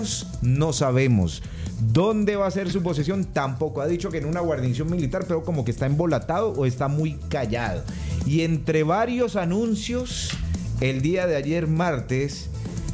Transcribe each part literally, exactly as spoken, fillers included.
No sabemos. ¿Dónde va a ser su posesión? Tampoco. Ha dicho que en una guarnición militar, pero como que está embolatado o está muy callado. Y entre varios anuncios, el día de ayer martes,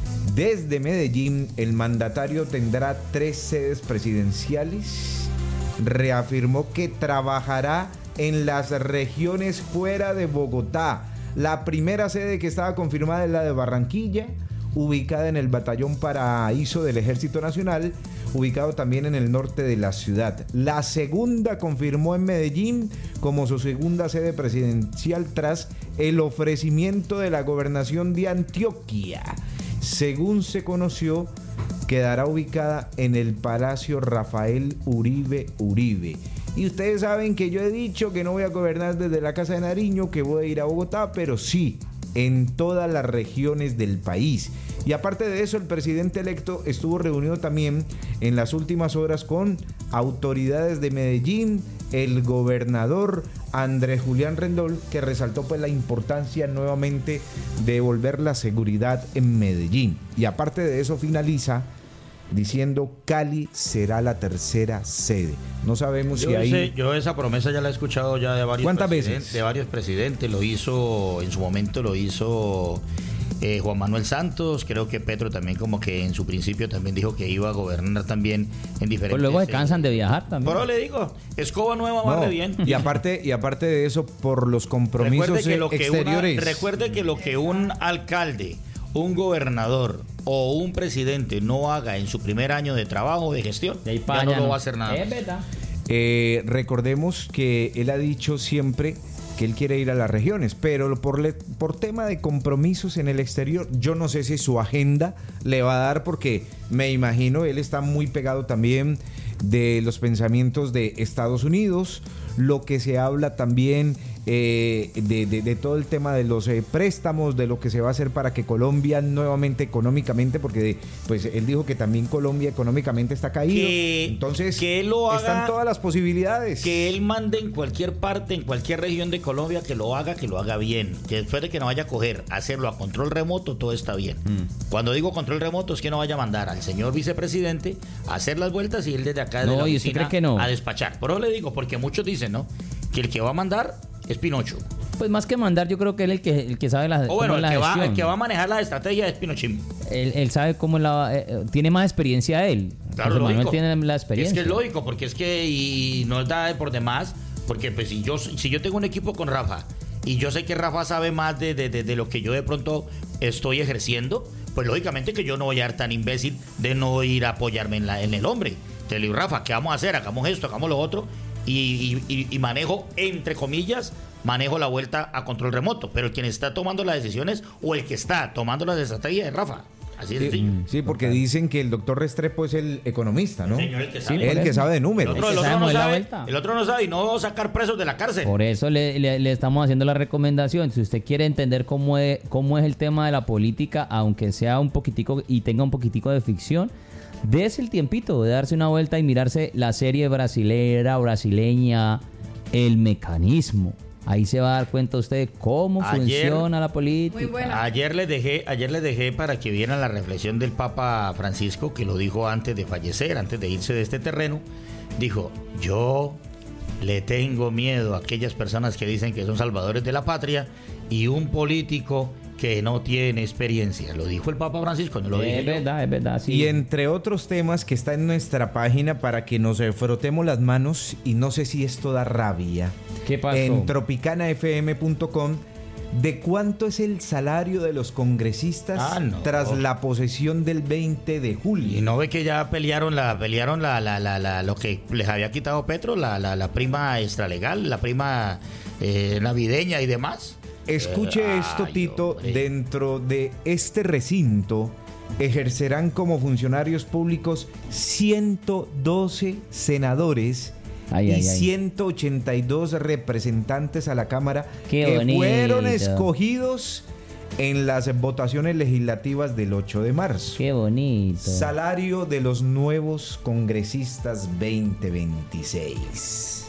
desde Medellín, el mandatario tendrá tres sedes presidenciales. Reafirmó que trabajará en las regiones fuera de Bogotá. La primera sede que estaba confirmada es la de Barranquilla, ubicada en el Batallón Paraíso del Ejército Nacional, ubicado también en el norte de la ciudad. La segunda confirmó en Medellín como su segunda sede presidencial tras el ofrecimiento de la gobernación de Antioquia. Según se conoció, quedará ubicada en el Palacio Rafael Uribe Uribe. Y ustedes saben que yo he dicho que no voy a gobernar desde la Casa de Nariño, que voy a ir a Bogotá, pero sí, en todas las regiones del país. Y aparte de eso, el presidente electo estuvo reunido también en las últimas horas con autoridades de Medellín, el gobernador Andrés Julián Rendón, que resaltó pues la importancia nuevamente de devolver la seguridad en Medellín. Y aparte de eso finaliza diciendo Cali será la tercera sede. No sabemos yo si ahí... Sé, yo esa promesa ya la he escuchado ya de varios ¿Cuántas presidentes, veces? de varios presidentes. Lo hizo, en su momento lo hizo eh, Juan Manuel Santos. Creo que Petro también como que en su principio también dijo que iba a gobernar también en diferentes... Pues luego se cansan de viajar también. Pero le digo, escoba nueva No, barre bien. Y aparte, y aparte de eso, por los compromisos recuerde que lo que exteriores. Una, recuerde que lo que un alcalde, un gobernador o un presidente no haga en su primer año de trabajo, de gestión, ya no, no lo va a hacer nada. Es verdad. Eh, recordemos que él ha dicho siempre que él quiere ir a las regiones, pero por, le, por tema de compromisos en el exterior, yo no sé si su agenda le va a dar, porque me imagino él está muy pegado también de los pensamientos de Estados Unidos, lo que se habla también eh, de, de, de todo el tema de los eh, préstamos, de lo que se va a hacer para que Colombia nuevamente económicamente, porque pues él dijo que también Colombia económicamente está caído, que, entonces que él lo haga, están todas las posibilidades. Que él mande en cualquier parte, en cualquier región de Colombia, que lo haga, que lo haga bien, que después de que no vaya a coger, hacerlo a control remoto, todo está bien. Mm. Cuando digo control remoto es que no vaya a mandar al señor vicepresidente a hacer las vueltas y él desde acá de no, la y oficina cree que no. a despachar. Por eso le digo, porque muchos dicen, ¿no?, que el que va a mandar es Pinocho. Pues más que mandar, yo creo que él es el que, el que sabe la, o bueno, el, la que gestión. va, el que va a manejar la estrategia es Pinochín. Él, él sabe cómo la... Eh, tiene más experiencia él. Claro, José lógico. Manuel tiene la experiencia. Es que es lógico, porque es que y no da por demás, porque pues si yo si yo tengo un equipo con Rafa y yo sé que Rafa sabe más de, de, de, de lo que yo de pronto estoy ejerciendo, pues lógicamente que yo no voy a ser tan imbécil de no ir a apoyarme en, la, en el hombre. Te digo, Rafa, ¿qué vamos a hacer? Hagamos esto, hagamos lo otro. Y, y, y manejo, entre comillas, manejo la vuelta a control remoto. Pero el quien está tomando las decisiones o el que está tomando las estrategias es Rafa. Así es. Sí, sí, porque dicen que el doctor Restrepo es el economista, ¿no? El señor, el que sabe. Sí, el que sabe de números. El otro, el El que otro sabe no la sabe, vuelta. el otro no sabe y no sacar presos de la cárcel. Por eso le, le, le estamos haciendo la recomendación. Si usted quiere entender cómo es, cómo es el tema de la política, aunque sea un poquitico y tenga un poquitico de ficción, dése el tiempito de darse una vuelta y mirarse la serie brasilera, brasileña, El Mecanismo. Ahí se va a dar cuenta usted cómo Ayer, funciona la política. Muy buena. Ayer les dejé, ayer les dejé para que vieran la reflexión del Papa Francisco, que lo dijo antes de fallecer, antes de irse de este terreno. Dijo, yo le tengo miedo a aquellas personas que dicen que son salvadores de la patria y un político que no tiene experiencia. Lo dijo el Papa Francisco, no lo dije Es yo. verdad, es verdad. Sí. Y entre otros temas que está en nuestra página para que nos frotemos las manos, y no sé si esto da rabia, ¿Qué pasó? en tropicana f m punto com, de cuánto es el salario de los congresistas Ah, no. tras la posesión del veinte de julio. Y no ve que ya pelearon la pelearon la, la, la, la lo que les había quitado Petro, la, la, la prima extralegal, la prima eh, navideña y demás. Escuche Eh, esto, ay, Tito, hombre. dentro de este recinto ejercerán como funcionarios públicos ciento doce senadores Ay, y ay, ay. ciento ochenta y dos representantes a la Cámara Qué que bonito. fueron escogidos en las votaciones legislativas del ocho de marzo. Qué bonito. Salario de los nuevos congresistas veinte veintiséis.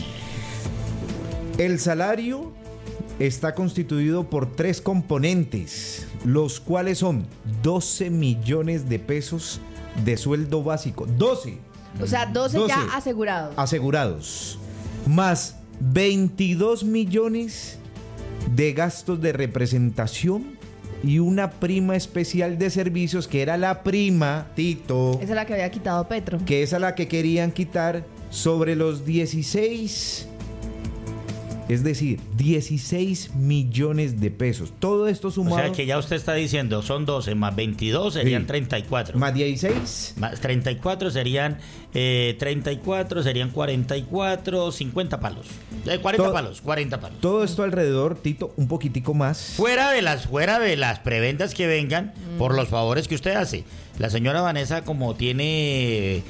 El salario está constituido por tres componentes, los cuales son doce millones de pesos de sueldo básico. doce. O sea, doce, doce ya asegurados. Asegurados. Más veintidós millones de gastos de representación y una prima especial de servicios que era la prima, Tito, Esa es la que había quitado Petro. que es a la que querían quitar sobre los dieciséis, es decir, dieciséis millones de pesos. Todo esto O sumado sea que ya usted está diciendo, son doce más veintidós serían Sí. treinta y cuatro. más dieciséis. Más treinta y cuatro serían eh, treinta y cuatro, serían cuarenta y cuatro, cincuenta palos. Eh, cuarenta Todo- palos, cuarenta palos. Todo esto alrededor, Tito, un poquitico más. Fuera de las fuera de las preventas que vengan por los favores que usted hace. La señora Vanessa, como tiene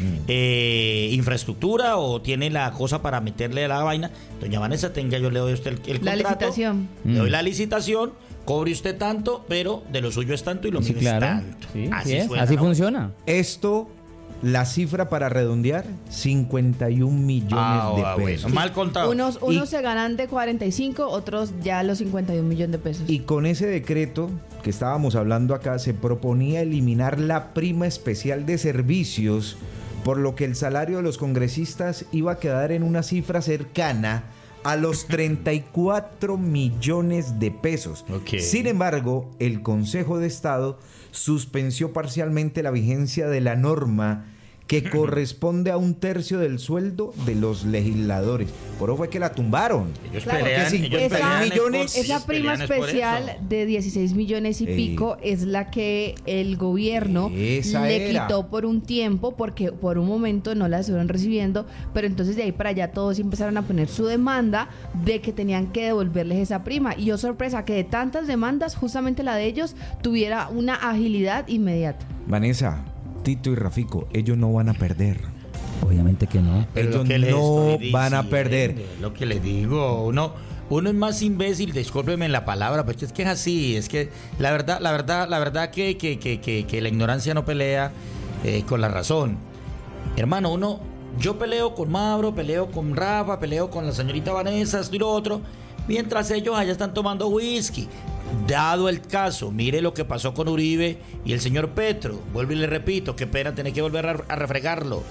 eh, infraestructura o tiene la cosa para meterle a la vaina, doña Vanessa, tenga, yo le doy a usted el, el La contrato, licitación. le doy Mm. la licitación, cobre usted tanto, pero de lo suyo es tanto y lo Sí, mío claro. es tanto. Sí, así sí es, suena, así ¿no? funciona. Esto, la cifra para redondear, cincuenta y un millones Ah, de ah, bueno. pesos. Mal contado. Unos, unos Y- se ganan de cuarenta y cinco, otros ya los cincuenta y un millones de pesos. Y con ese decreto que estábamos hablando acá, se proponía eliminar la prima especial de servicios, por lo que el salario de los congresistas iba a quedar en una cifra cercana a los treinta y cuatro millones de pesos. Ok. Sin embargo, el Consejo de Estado suspendió parcialmente la vigencia de la norma que corresponde a un tercio del sueldo de los legisladores. Por eso fue que la tumbaron. Ellos Claro, pelean, porque ellos esa- pelean es por- millones- ellos Esa prima pelean es por especial eso. de dieciséis millones y Ey. pico es la que el gobierno Esa le era. quitó por un tiempo porque por un momento no la estuvieron recibiendo, pero entonces de ahí para allá todos empezaron a poner su demanda de que tenían que devolverles esa prima. Y yo sorpresa que de tantas demandas, justamente la de ellos tuviera una agilidad inmediata. Vanessa, Tito y Rafico, ellos no van a perder. Obviamente que no. Pero Ellos lo que les no estoy van a diciendo, perder. Lo que les digo, uno, uno es más imbécil, discúlpeme la palabra, pero es que es así, es que la verdad, la verdad, la verdad que, que, que, que, que la ignorancia no pelea eh, con la razón. Hermano, uno, yo peleo con Mauro, peleo con Rafa, peleo con la señorita Vanessa, esto y lo otro, mientras ellos allá están tomando whisky. Dado el caso, mire lo que pasó con Uribe y el señor Petro. Vuelvo y le repito, qué pena tener que volver a, a refregarlo.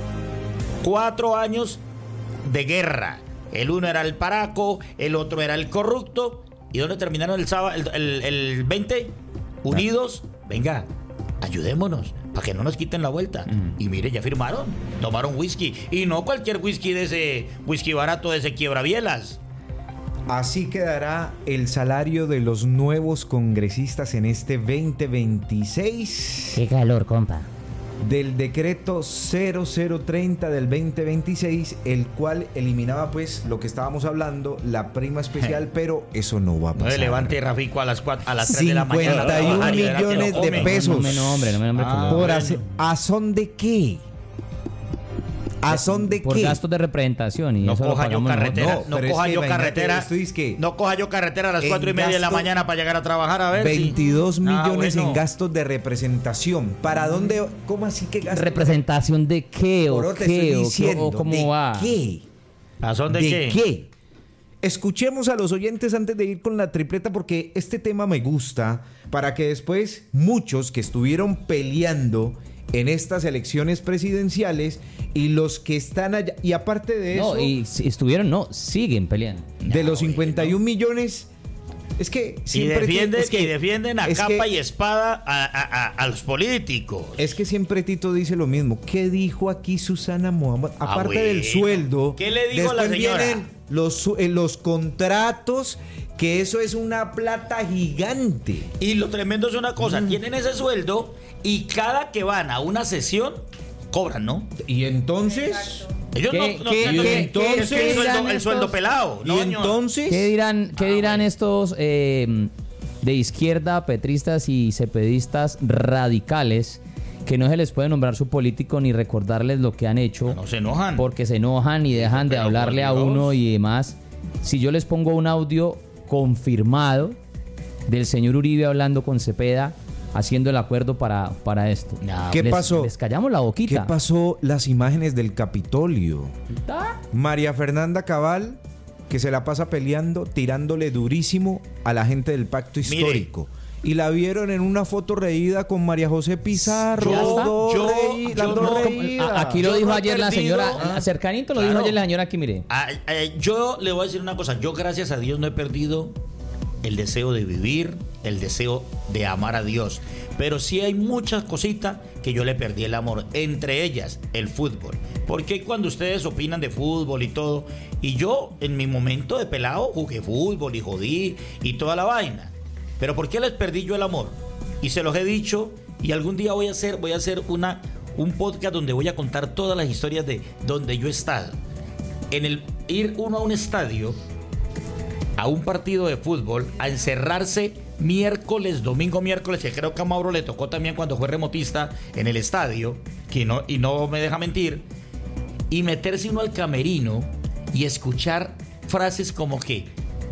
Cuatro años de guerra. El uno era el paraco, el otro era el corrupto. ¿Y dónde terminaron el sábado, el, el, el veinte? Unidos. Venga, ayudémonos para que no nos quiten la vuelta. Y mire, ya firmaron, tomaron whisky. Y no cualquier whisky de ese whisky barato de ese quiebravielas. Así quedará el salario de los nuevos congresistas en este veinte veintiséis Qué calor, compa. del decreto cero cero treinta del veinte veintiséis, el cual eliminaba pues lo que estábamos hablando, la prima especial, pero eso no va a No pasar. se levante Rafico a las cuatro, a las tres de la mañana. cincuenta y un a trabajar, y verá que lo millones de come. pesos. No me nombre, no me nombre. Ah, por- ¿Por bueno. hacer- ¿A son de qué? ¿A son de por qué? gastos de representación. Y No eso lo coja yo pagamos carretera, nosotros. No, no, pero es coja que yo imagínate, carretera, esto es que no coja yo carretera a las en cuatro y media de la gasto- mañana para llegar a trabajar a ver si- veintidós Ah, millones bueno. en gastos de representación. ¿Para dónde? ¿Cómo así que gastos? ¿Representación de qué o Por eso te qué estoy o qué- diciendo, o cómo ¿de va? qué? ¿A son de, ¿De qué? qué? Escuchemos a los oyentes antes de ir con la tripleta porque este tema me gusta para que después muchos que estuvieron peleando en estas elecciones presidenciales y los que están allá, y aparte de eso, No, y si estuvieron, no, siguen peleando. de los cincuenta y un millones, es que Y siempre defienden, es que- y defienden a es capa que- y espada a, a- a- a los políticos. Es que siempre Tito dice lo mismo. ¿Qué dijo aquí Susana Muhammad? Ah, Aparte bueno. del sueldo, ¿Qué le dijo la después señora? vienen los, su- eh, los contratos, que eso es una plata gigante. Y lo tremendo es una Mm. cosa, tienen ese sueldo y cada que van a una sesión cobran, ¿no? Y entonces, Ellos ¿Qué- no, no qué- sienten qué- que- que qué es el dirán sueldo, el estos- sueldo pelado. y No, señor. entonces, ¿Qué dirán, qué Ah, dirán bueno. estos eh, de izquierda, petristas y cepedistas radicales que no se les puede nombrar su político ni recordarles lo que han hecho No se enojan. porque se enojan y dejan de Pero hablarle por a Dios. uno y demás? Si yo les pongo un audio confirmado del señor Uribe hablando con Cepeda, haciendo el acuerdo para, para esto. No, ¿qué Les- pasó? Les callamos la ¿Qué boquita. pasó las imágenes del Capitolio? María Fernanda Cabal, que se la pasa peleando, tirándole durísimo a la gente del pacto Mire. histórico. y la vieron en una foto reída con María José Pizarro. Yo- las dos yo- reí- yo las dos no- reídas. A- Aquí lo Yo dijo no he ayer la perdido- señora, Ah, cercanito lo claro. dijo ayer la señora aquí, mire. Ah, eh, yo le voy a decir una cosa. Yo, gracias a Dios, no he perdido el deseo de vivir, el deseo de amar a Dios. Pero sí hay muchas cositas que yo le perdí el amor. Entre ellas, el fútbol. Porque cuando ustedes opinan de fútbol y todo, y yo en mi momento de pelado jugué fútbol y jodí y toda la vaina. Pero ¿por qué les perdí yo el amor? Y se los he dicho, y algún día voy a hacer, voy a hacer una, un podcast donde voy a contar todas las historias de donde yo he estado. En el ir uno a un estadio, a un partido de fútbol, a encerrarse miércoles, domingo, miércoles, que creo que a Mauro le tocó también cuando fue remotista en el estadio, que no, y no me deja mentir, y meterse uno al camerino y escuchar frases como que,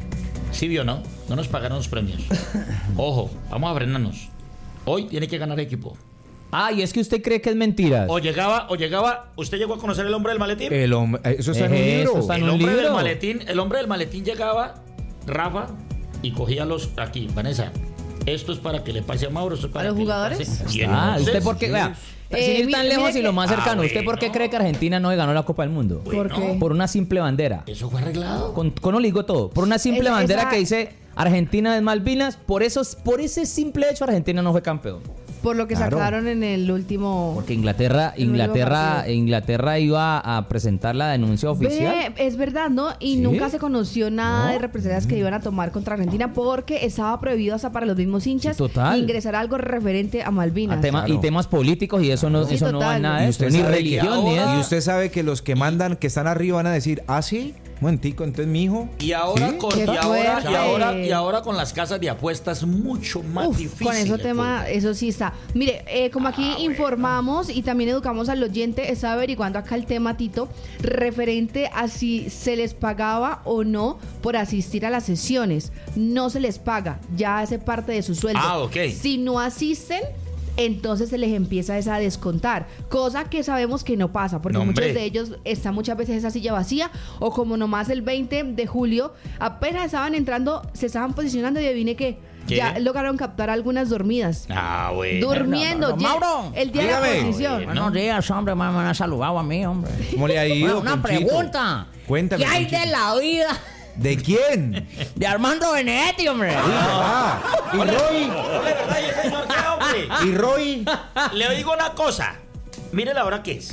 sí vio, ¿no? No nos pagaron los premios. Ojo, vamos a frenarnos. Hoy tiene que ganar equipo. Ah, y es que usted cree que es mentira. O llegaba, o llegaba, ¿usted llegó a conocer el hombre del maletín? El hombre, eso está en un Eso libro. está en El un hombre del libro. maletín, el hombre del maletín llegaba, Rafa, y cogía los aquí, Vanessa. Esto es para que le pase a Mauro, esto es para ¿A los que le jugadores? pase. Y Ah, entonces- ¿usted por qué? Vea, Eh, sin ir mire- tan lejos mire y lo que- más cercano, Ah, ¿usted por qué bueno. cree que Argentina no ganó la Copa del Mundo? ¿Por Bueno. qué? Por una simple bandera. Eso fue arreglado. Con, con no le digo todo. Por una simple Esa- bandera esa- que dice Argentina de Malvinas. Por, eso, por ese simple hecho Argentina no fue campeón. Por lo que Claro. sacaron en el último... Porque Inglaterra, El último Inglaterra, partido. Inglaterra iba a presentar la denuncia oficial. Ve, es verdad, ¿no? Y Sí. nunca se conoció nada No. de represalias que iban a tomar contra Argentina porque estaba prohibido hasta para los mismos hinchas Sí, total. ingresar algo referente a Malvinas. A tema- Claro. Y temas políticos y eso no, Sí, eso no va total. en nada Y de usted eso. Ni sabe que religión, ni ahora- eso. Y usted sabe que los que mandan, que están arriba, van a decir, ah, sí, un momentico, entonces mi hijo. Y ahora, ¿Sí? con, Qué y, ahora, y, fuerte. ahora, y ahora con las casas de apuestas mucho más Uf, difícil. con eso el tema, fútbol. eso sí está. Mire, eh, como aquí informamos y también educamos al oyente, estaba averiguando acá el tema, Tito, referente a si se les pagaba o no por asistir a las sesiones. No se les paga, ya hace parte de su sueldo. Ah, ok. Si no asisten, entonces se les empieza esa a descontar, cosa que sabemos que no pasa, porque No, muchos hombre. de ellos están muchas veces esa silla vacía, o como nomás el veinte de julio, apenas estaban entrando, se estaban posicionando y adivine que ¿Qué? ya lograron captar algunas dormidas. Ah, bueno. Durmiendo, no, no, ya- Mauro, el día de dígame. la posición. Bueno. Buenos días, hombre, me han saludado a mí, hombre. ¿Cómo le ha ido? Bueno, una Conchito? pregunta. Cuéntame, ¿Qué hay Conchito. de la vida ¿De quién? de Armando Benedetti, hombre? Ah, y Roy, Ole, ¿verdad? ¿Y el señor qué, hombre? y Roy. Le digo una cosa. Mire la hora que es.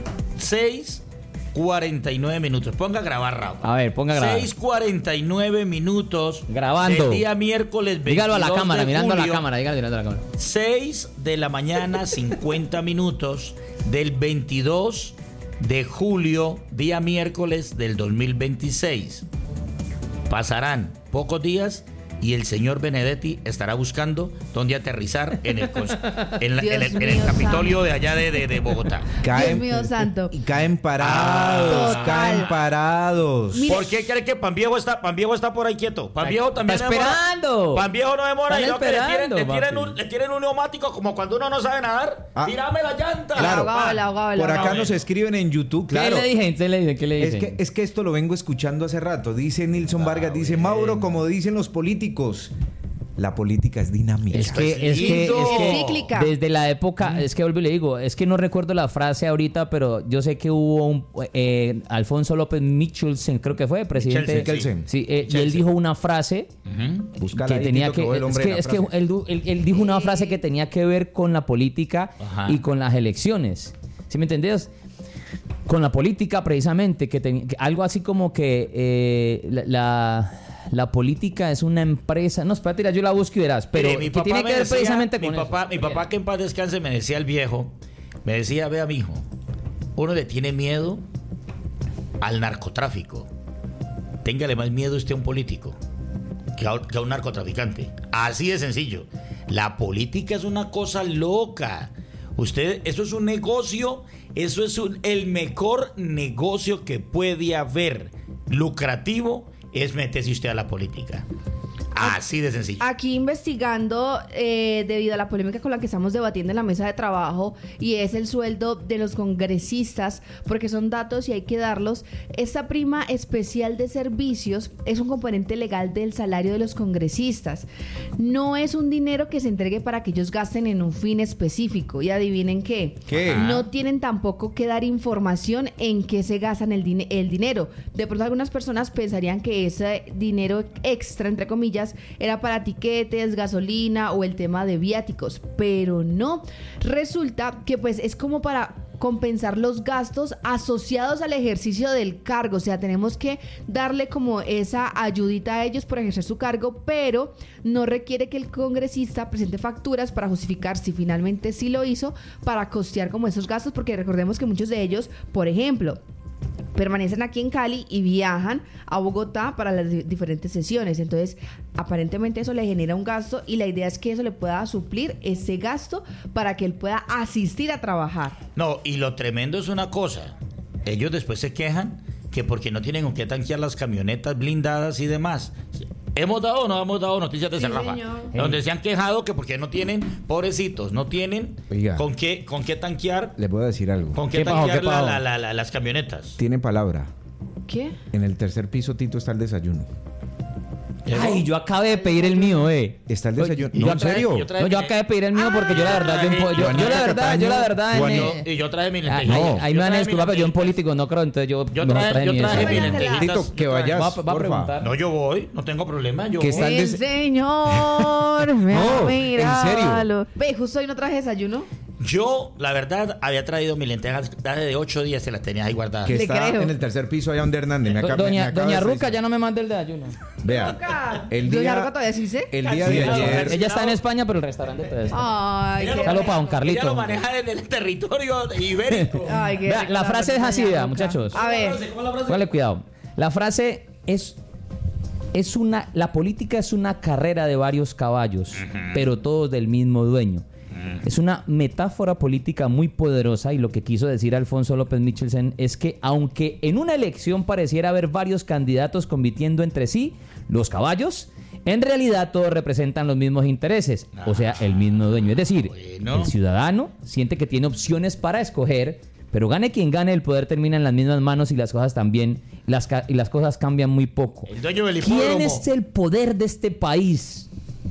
seis cuarenta y nueve minutos. Ponga a grabar, Raúl. A ver, ponga a grabar. seis cuarenta y nueve minutos. Grabando. El día miércoles veintidós Dígalo a la cámara, de mirando a la julio, cámara, dígalo mirando a la cámara. seis de la mañana, cincuenta minutos del veintidós de julio, día miércoles del dos mil veintiséis. Pasarán pocos días y el señor Benedetti estará buscando dónde aterrizar en el, cons- en la- Dios en el- en el mío Capitolio de allá de, de- de Bogotá. Caen, mío santo. y Caen parados, Ah, caen total. parados. Mire- ¿Por qué cree que Pan Viejo está, Pan Viejo está por ahí quieto? Pan Viejo también Está demora. esperando. Pan Viejo no demora, Están y no que le tiren, esperando, le, tiren papi. un, le tiren un neumático como cuando uno no sabe nadar. Ah. ¡Tírame la llanta! El Claro. ahogado, el ahogado, el Por acá ahogado. nos escriben en YouTube, claro. ¿Qué le dije? ¿Qué le dije? ¿Qué le Es dicen? que, es que esto lo vengo escuchando hace rato. Dice Nilson Vargas, dice Mauro, como dicen los políticos, la política es dinámica. Es que, es que, es que Es cíclica. desde la época, es que vuelvo y le digo, es que no recuerdo la frase ahorita, pero yo sé que hubo un eh, Alfonso López Michelsen, creo que fue, presidente. Michelsen. Sí, eh, y él Michelsen. dijo una frase Ujú. Búscala que ahí, tenía Tito, que, voy el es hombre que, de la es que frase. él, du- él- él dijo una frase que tenía que ver con la política Ajá. y con las elecciones. ¿Sí me entendés? Con la política precisamente, que, ten- que algo así como que eh, la, la, la política es una empresa. No, espérate, mira, yo la busco y verás, pero Mire, mi que papá tiene me que ver decía- precisamente mi con papá, eso. Mi papá, que en paz descanse, me decía el viejo, me decía, vea, mijo, uno le tiene miedo al narcotráfico. Téngale más miedo usted a un político que a, que a un narcotraficante. Así de sencillo. La política es una cosa loca. Usted, eso es un negocio, eso es un, el mejor negocio que puede haber lucrativo es meterse usted a la política. Así de sencillo. Aquí investigando, eh, debido a la polémica con la que estamos debatiendo en la mesa de trabajo, y es el sueldo de los congresistas, porque son datos y hay que darlos. Esta prima especial de servicios es un componente legal del salario de los congresistas. No es un dinero que se entregue para que ellos gasten en un fin específico. Y adivinen qué. ¿Qué? No tienen tampoco que dar información en qué se gastan el, din- el dinero. De pronto algunas personas pensarían que ese dinero extra, entre comillas, era para tiquetes, gasolina o el tema de viáticos, pero no. Resulta que pues es como para compensar los gastos asociados al ejercicio del cargo. O sea, tenemos que darle como esa ayudita a ellos por ejercer su cargo, pero no requiere que el congresista presente facturas para justificar si finalmente sí lo hizo, para costear como esos gastos, porque recordemos que muchos de ellos, por ejemplo, permanecen aquí en Cali y viajan a Bogotá para las di- diferentes sesiones. Entonces, aparentemente eso le genera un gasto, y la idea es que eso le pueda suplir ese gasto para que él pueda asistir a trabajar. No, y lo tremendo es una cosa. Ellos después se quejan que porque no tienen con qué tanquear las camionetas blindadas y demás. ¿Hemos dado o no hemos dado noticias de Sí, Serrafa? señor. Donde se han quejado que porque no tienen, pobrecitos, no tienen Oiga. con qué con qué tanquear, Le puedo decir algo. con qué ¿Qué pasó, tanquear qué la- pasó? la- la- la- las camionetas. Tiene palabra. ¿Qué? En el tercer piso, Tito, está el desayuno. Ay, yo acabé de pedir el mío, eh. Está el Yo- desayuno. yo No, en trae- serio. yo trae- No, yo acabé de pedir el mío porque yo la verdad, yo, en po- yo, yo Juanita la verdad, yo la verdad, en, Cataño, eh, Y yo traje mi ahí, lentejitas. ahí- Yo ahí me van a traje disculpar, mi pero yo en lentejitas. político no creo, entonces yo, Yo mejor traje- traje yo mi traje mi desayuno. lentejitas. Tito, que Yo traje- vayas, Va a- va a porfa. preguntar. No, yo voy, no tengo problema. Yo Que voy. está el El des- señor, me No, ha en mirado. Ve, justo hoy no traje desayuno. Yo, la verdad, había traído mis lentejas hace de ocho días, se las tenía ahí guardadas. Que Le está creo. en el tercer piso allá donde Hernández. Me Do- acaba- me Doña, acaba doña de Ruca decir. ya no me manda el desayuno. Vea, Ruca. el Doña día, Ruca todavía sí sé. el día de Sí, ayer, Ella está en España, pero el restaurante todavía está. Ay, Ella qué lo- Saludo para don Ella Carlito. lo maneja desde el territorio ibérico. Ay, qué Vea, rico la frase es así, doña vea, Ruca. muchachos. A ver, ¿Cómo la frase? Póngale cuidado. La frase es es una la política es una carrera de varios caballos, pero todos del mismo dueño. Es una metáfora política muy poderosa, y lo que quiso decir Alfonso López Michelsen es que aunque en una elección pareciera haber varios candidatos compitiendo entre sí, los caballos, en realidad todos representan los mismos intereses, o sea, el mismo dueño. Es decir, Bueno. el ciudadano siente que tiene opciones para escoger, pero gane quien gane, el poder termina en las mismas manos, y las cosas también, las, ca- y las cosas cambian muy poco. El dueño del hipódromo. ¿Quién es el poder de este país?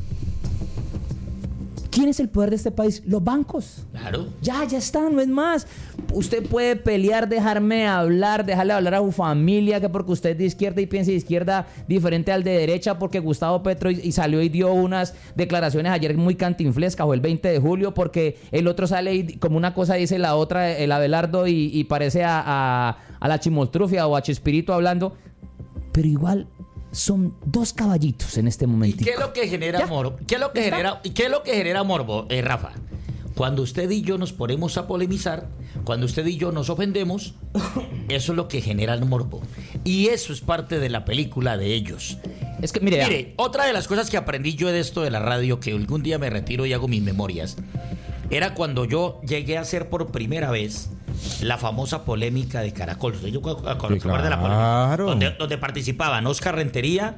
¿Quién es el poder de este país? Los bancos. Claro. Ya, ya está, no es más. Usted puede pelear, dejarme hablar, dejarle hablar a su familia, que porque usted es de izquierda y piensa de izquierda diferente al de derecha, porque Gustavo Petro y, y salió y dio unas declaraciones ayer muy cantinflescas, o el veinte de julio, porque el otro sale y como una cosa dice la otra, el Abelardo, y, y parece a, a, a la Chimoltrufia o a Chespirito hablando. Pero igual son dos caballitos en este ¿Y momento. qué es lo que genera morbo? ¿Qué es lo que genera, ¿y qué es lo que genera morbo, eh, Rafa? Cuando usted y yo nos ponemos a polemizar, cuando usted y yo nos ofendemos, eso es lo que genera el morbo. Y eso es parte de la película de ellos. Es que, mire, Mire, otra de las cosas que aprendí yo de esto de la radio, que algún día me retiro y hago mis memorias, era cuando yo llegué a hacer por primera vez la famosa polémica de Caracol. ¿Usted yo, cu- cu- Sí, se acuerda de la claro. polémica? Donde, donde participaban Oscar Rentería,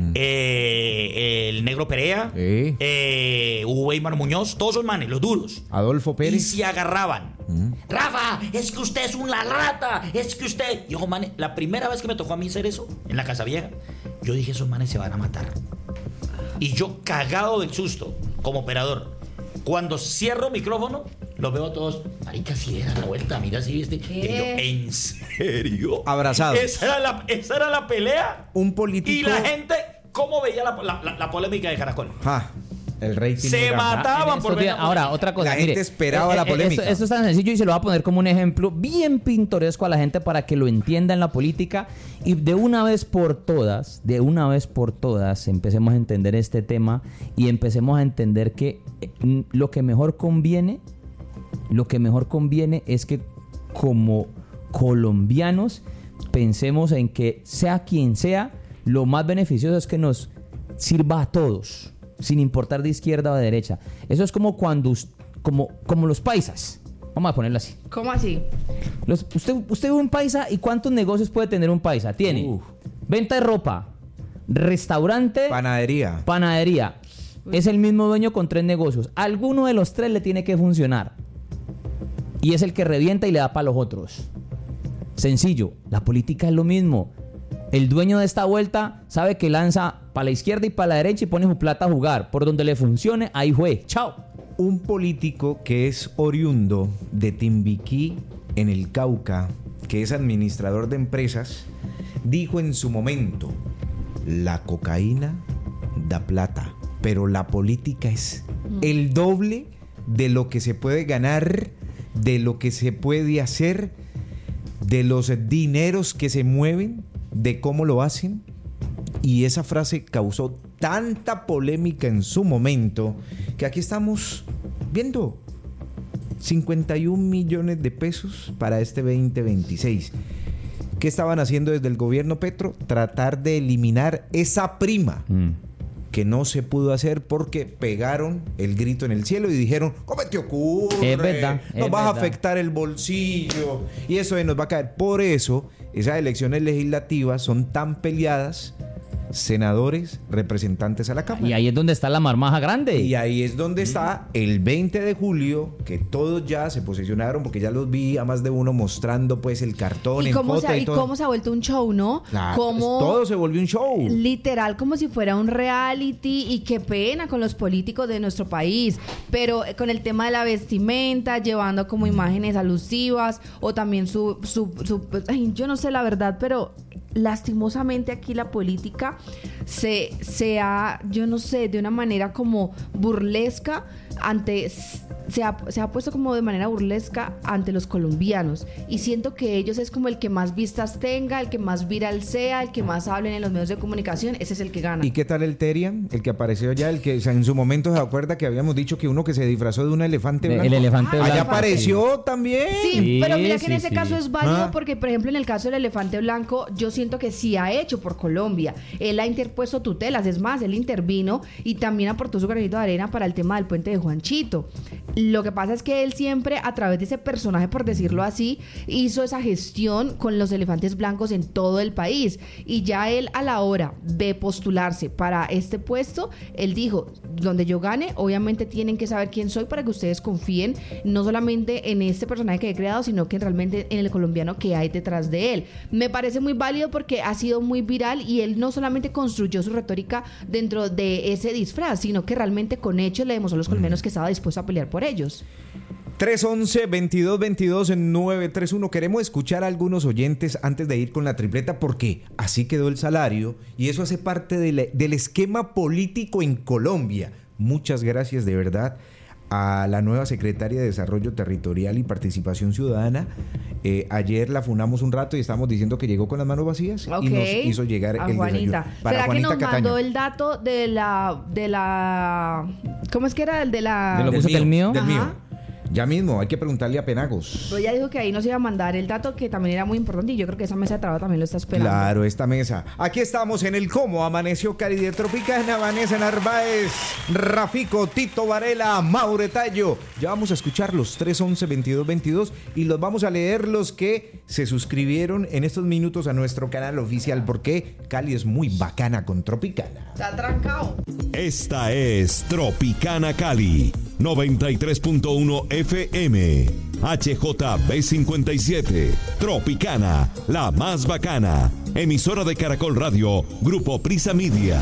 eh, el Negro Perea, Sí. eh, Hugo Weimar Muñoz, todos esos manes, los duros. Adolfo Y Pérez. se agarraban. Rafa, es que usted es una rata, es que usted... Y ojo, manes, la primera vez que me tocó a mí hacer eso, en la Casa Vieja, yo dije, esos manes se van a matar. Y yo cagado del susto, como operador. Cuando cierro micrófono, los veo a todos. Marica, si era la vuelta, mira si viste. Y yo, ¿en serio? Abrazados. Esa era la, esa era la pelea. Un político. Y la gente, ¿cómo veía la, la- la- la polémica de Caracol? Ja, el rating. Se era- mataban En por estos ver días- la ahora, polémica. otra cosa. La mire, gente esperaba la eh, eh, polémica. Esto, esto es tan sencillo, y se lo voy a poner como un ejemplo bien pintoresco a la gente para que lo entienda en la política. Y de una vez por todas, de una vez por todas, empecemos a entender este tema y empecemos a entender que eh, mm, lo que mejor conviene, lo que mejor conviene es que como colombianos pensemos en que sea quien sea, lo más beneficioso es que nos sirva a todos, sin importar de izquierda o de derecha. Eso es como cuando, us- como, como los paisas. Vamos a ponerlo así. ¿cómo así? Los- usted, usted ve un paisa, y ¿cuántos negocios puede tener un paisa? Tiene Uf. venta de ropa, restaurante, Panadería. panadería. Es el mismo dueño con tres negocios. Alguno de los tres le tiene que funcionar. Y es el que revienta y le da para los otros. Sencillo, la política es lo mismo. El dueño de esta vuelta sabe que lanza para la izquierda y para la derecha y pone su plata a jugar. Por donde le funcione, ahí fue. Chao. Un político que es oriundo de Timbiquí, en el Cauca, que es administrador de empresas, dijo en su momento: la cocaína da plata, pero la política es el doble de lo que se puede ganar, de lo que se puede hacer, de los dineros que se mueven, de cómo lo hacen. Y esa frase causó tanta polémica en su momento que aquí estamos viendo cincuenta y un millones de pesos para este veinte veintiséis. ¿Qué estaban haciendo desde el gobierno Petro? Tratar de eliminar esa prima mm. que no se pudo hacer porque pegaron el grito en el cielo y dijeron: ¿cómo te ocurre? Es verdad, nos es vas verdad. a afectar el bolsillo y eso nos va a caer. Por eso esas elecciones legislativas son tan peleadas. Senadores, representantes a la Cámara. Y ahí es donde está la marmaja grande. Y ahí es donde está el veinte de julio, que todos ya se posicionaron, porque ya los vi a más de uno mostrando pues el cartón ¿Y en cómo, foto se, y y todo. cómo se ha vuelto un show, ¿no? Claro, Como todo se volvió un show. literal, como si fuera un reality. Y qué pena con los políticos de nuestro país. Pero con el tema de la vestimenta, llevando como imágenes alusivas, o también su... su, su ay, yo no sé la verdad, pero lastimosamente aquí la política se, se ha, yo no sé, de una manera como burlesca ante... Se ha, se ha puesto como de manera burlesca ante los colombianos, y siento que ellos es como el que más vistas tenga, el que más viral sea, el que más hablen en los medios de comunicación, ese es el que gana. ¿Y qué tal el Terian? El que apareció ya, el que o sea, en su momento se acuerda que habíamos dicho que uno que se disfrazó de un elefante blanco. El elefante Ah, blanco. Allá apareció sí. también. Sí, Sí, pero mira que en sí, ese sí. caso es válido Ah. porque, por ejemplo, en el caso del elefante blanco, yo siento que sí ha hecho por Colombia. Él ha interpuesto tutelas, es más, él intervino y también aportó su granito de arena para el tema del puente de Juanchito. Lo que pasa es que él siempre, a través de ese personaje, por decirlo así, hizo esa gestión con los elefantes blancos en todo el país. Y ya él, a la hora de postularse para este puesto, él dijo: donde yo gane, obviamente tienen que saber quién soy para que ustedes confíen no solamente en este personaje que he creado, sino que realmente en el colombiano que hay detrás de él. Me parece muy válido porque ha sido muy viral y él no solamente construyó su retórica dentro de ese disfraz, sino que realmente con hechos le demostró a los colombianos que estaba dispuesto a pelear por ellos. tres once, veintidós veintidós, nueve tres uno. Queremos escuchar a algunos oyentes antes de ir con la tripleta, porque así quedó el salario y eso hace parte de la, del esquema político en Colombia. Muchas gracias de verdad a la nueva secretaria de Desarrollo Territorial y Participación Ciudadana. Eh, ayer la funamos un rato y estábamos diciendo que llegó con las manos vacías Ok. y nos hizo llegar a el Juanita. desayuno. Para ¿Será Juanita que nos Cataño. mandó el dato de la de la ¿cómo es que era? El de la ¿De lo Del puso que el mío? Del Ajá. mío. Ya mismo, hay que preguntarle a Penagos. Pero ella dijo que ahí nos iba a mandar el dato, que también era muy importante, y yo creo que esa mesa de trabajo también lo está esperando. Claro, esta mesa. Aquí estamos en el Cómo Amaneció Cali de Tropicana. Vanessa Narváez, Rafico, Tito Varela, Maure Tallo. Ya vamos a escuchar los tres once, veintidós veintidós y los vamos a leer los que se suscribieron en estos minutos a nuestro canal oficial, porque Cali es muy bacana con Tropicana. Está trancado. Esta es Tropicana Cali, noventa y tres punto uno F M, H J B cincuenta y siete, Tropicana, la más bacana, emisora de Caracol Radio, Grupo Prisa Media.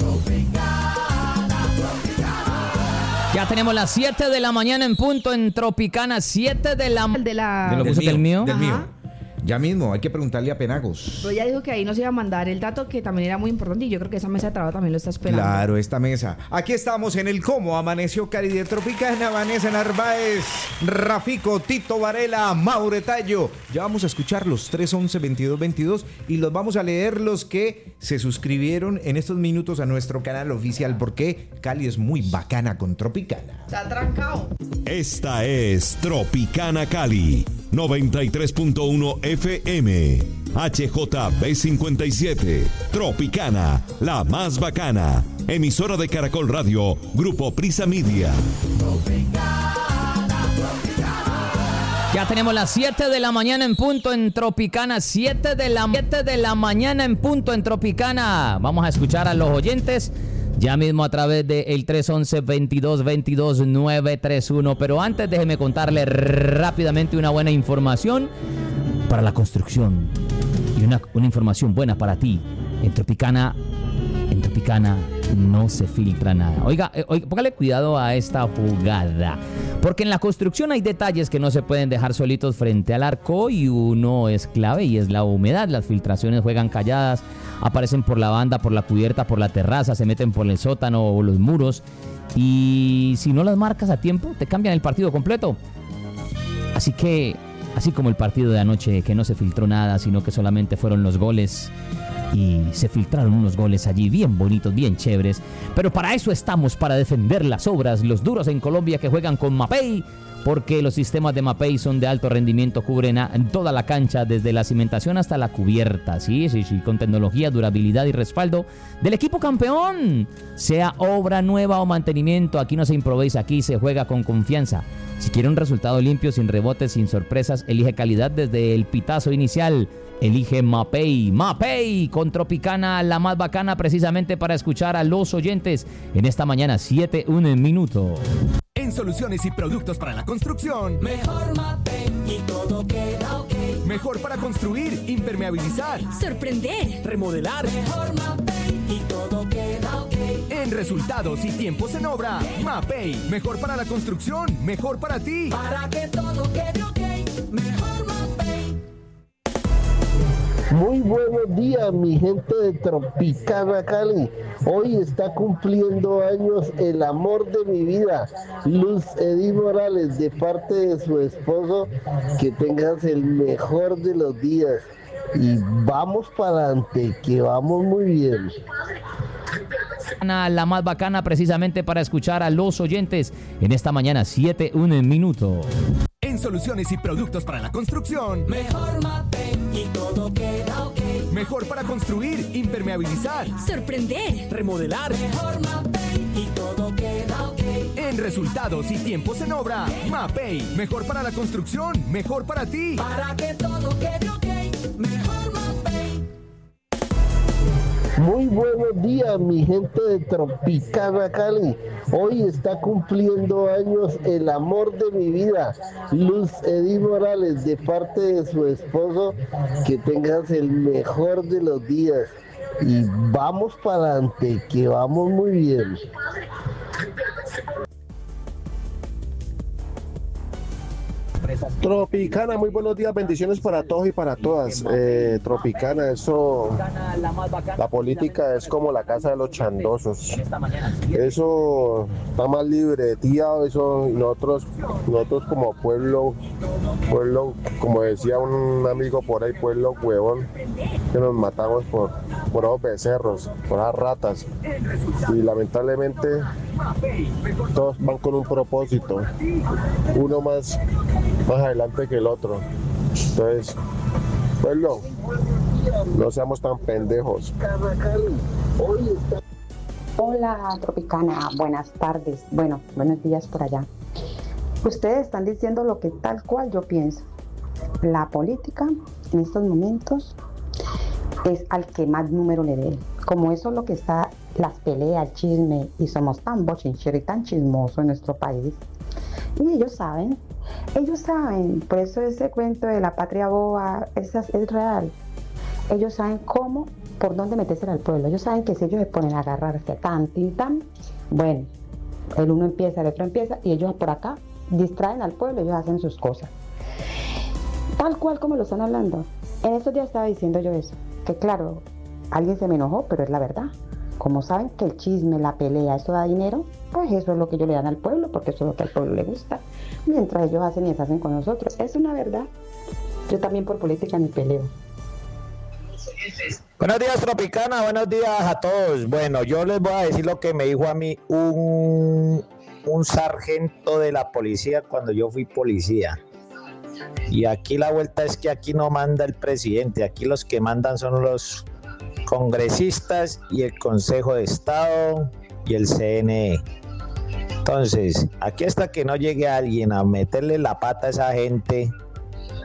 Ya tenemos las siete de la mañana en punto en Tropicana, siete de la El de la... ¿De lo puso que el mío? Del Ajá. mío. Ya mismo, hay que preguntarle a Penagos. Pero ella dijo que ahí nos iba a mandar el dato, que también era muy importante, y yo creo que esa mesa de trabajo también lo está esperando. Claro, esta mesa. Aquí estamos en el Cómo Amaneció Cali de Tropicana. Vanessa Narváez, Rafico, Tito Varela, Maure Tallo. Ya vamos a escuchar los tres once, veintidós veintidós y los vamos a leer los que se suscribieron en estos minutos a nuestro canal oficial, porque Cali es muy bacana con Tropicana. Está trancado. Esta es Tropicana Cali, noventa y tres punto uno F M, H J B cincuenta y siete, Tropicana, la más bacana, emisora de Caracol Radio, Grupo Prisa Media. Ya Ya tenemos las siete de la mañana en punto en Tropicana. siete de la, siete de la mañana en punto en Tropicana. Vamos a escuchar a los oyentes ya mismo a través del tres once, veintidós veintidós, nueve tres uno. Pero antes déjeme contarle rápidamente una buena información para la construcción. Y una, una información buena para ti. En Tropicana, en Tropicana no se filtra nada. Oiga, eh, oiga, póngale cuidado a esta jugada. Porque en la construcción hay detalles que no se pueden dejar solitos frente al arco y uno es clave y es la humedad. Las filtraciones juegan calladas, aparecen por la banda, por la cubierta, por la terraza, se meten por el sótano o los muros y si no las marcas a tiempo te cambian el partido completo. Así que, así como el partido de anoche que no se filtró nada, sino que solamente fueron los goles y se filtraron unos goles allí bien bonitos, bien chéveres. Pero para eso estamos, para defender las obras, los duros en Colombia que juegan con Mapei, porque los sistemas de Mapei son de alto rendimiento, cubren a, en toda la cancha, desde la cimentación hasta la cubierta. Sí, sí, sí, con tecnología, durabilidad y respaldo del equipo campeón. Sea obra nueva o mantenimiento, aquí no se improvisa, aquí se juega con confianza. Si quiere un resultado limpio, sin rebotes, sin sorpresas, elige calidad desde el pitazo inicial. Elige Mapei. Mapei con Tropicana, la más bacana, precisamente para escuchar a los oyentes en esta mañana, siete, un minuto. En soluciones y productos para la construcción, mejor Mapei y todo queda ok. Mejor para construir, impermeabilizar, sorprender, remodelar. Mejor Mapei y todo queda ok. En resultados y tiempos en obra, Mapei. Mejor para la construcción, mejor para ti. Para que todo quede ok, mejor Mapei. Muy buenos días, mi gente de Tropicana Cali. Hoy está cumpliendo años el amor de mi vida, Luz Edith Morales, de parte de su esposo. Que tengas el mejor de los días. Y vamos para adelante, que vamos muy bien. La más bacana, precisamente para escuchar a los oyentes en esta mañana, siete, un minuto. En soluciones y productos para la construcción, mejor Mapei y todo queda ok. Mejor para construir, impermeabilizar, sorprender, remodelar. Mejor Mapei y todo queda ok. En resultados y tiempos en obra, Mapei. Mejor para la construcción, mejor para ti. Para que todo quede ok, mejor Mapei. Muy buenos días, mi gente de Tropicana Cali. Hoy está cumpliendo años el amor de mi vida, Luz Edith Morales, de parte de su esposo. Que tengas el mejor de los días. Y vamos para adelante, que vamos muy bien. Tropicana, muy buenos días, bendiciones para todos y para todas. Eh, Tropicana, eso, la política es como la casa de los chandosos. Eso está más libreteado, eso nosotros, nosotros como pueblo, pueblo, como decía un amigo por ahí, pueblo huevón, que nos matamos por, por esos becerros, por esas ratas. Y lamentablemente todos van con un propósito, uno más más adelante que el otro. Entonces, pueblo, no seamos tan pendejos. Hola Tropicana, buenas tardes, bueno, buenos días por allá. Ustedes están diciendo lo que tal cual yo pienso. La política en estos momentos es al que más número le dé. Como eso es lo que está, las peleas, el chisme, y somos tan bochincheros y tan chismosos en nuestro país. Y ellos saben, ellos saben, por eso ese cuento de la patria boba es, es real. Ellos saben cómo, por dónde meterse al pueblo. Ellos saben que si ellos se ponen a agarrarse tan, tin, tan, bueno, el uno empieza, el otro empieza, y ellos por acá distraen al pueblo, ellos hacen sus cosas. Tal cual como lo están hablando. En estos días estaba diciendo yo eso, que claro, alguien se me enojó, pero es la verdad. Como saben que el chisme, la pelea, eso da dinero, pues eso es lo que ellos le dan al pueblo, porque eso es lo que al pueblo le gusta. Mientras ellos hacen y deshacen con nosotros. Es una verdad. Yo también por política ni peleo. Buenos días, Tropicana, buenos días a todos. Bueno, yo les voy a decir lo que me dijo a mí un, un sargento de la policía cuando yo fui policía. Y aquí la vuelta es que aquí no manda el presidente, aquí los que mandan son los congresistas y el Consejo de Estado y el C N E. Entonces, aquí hasta que no llegue alguien a meterle la pata a esa gente,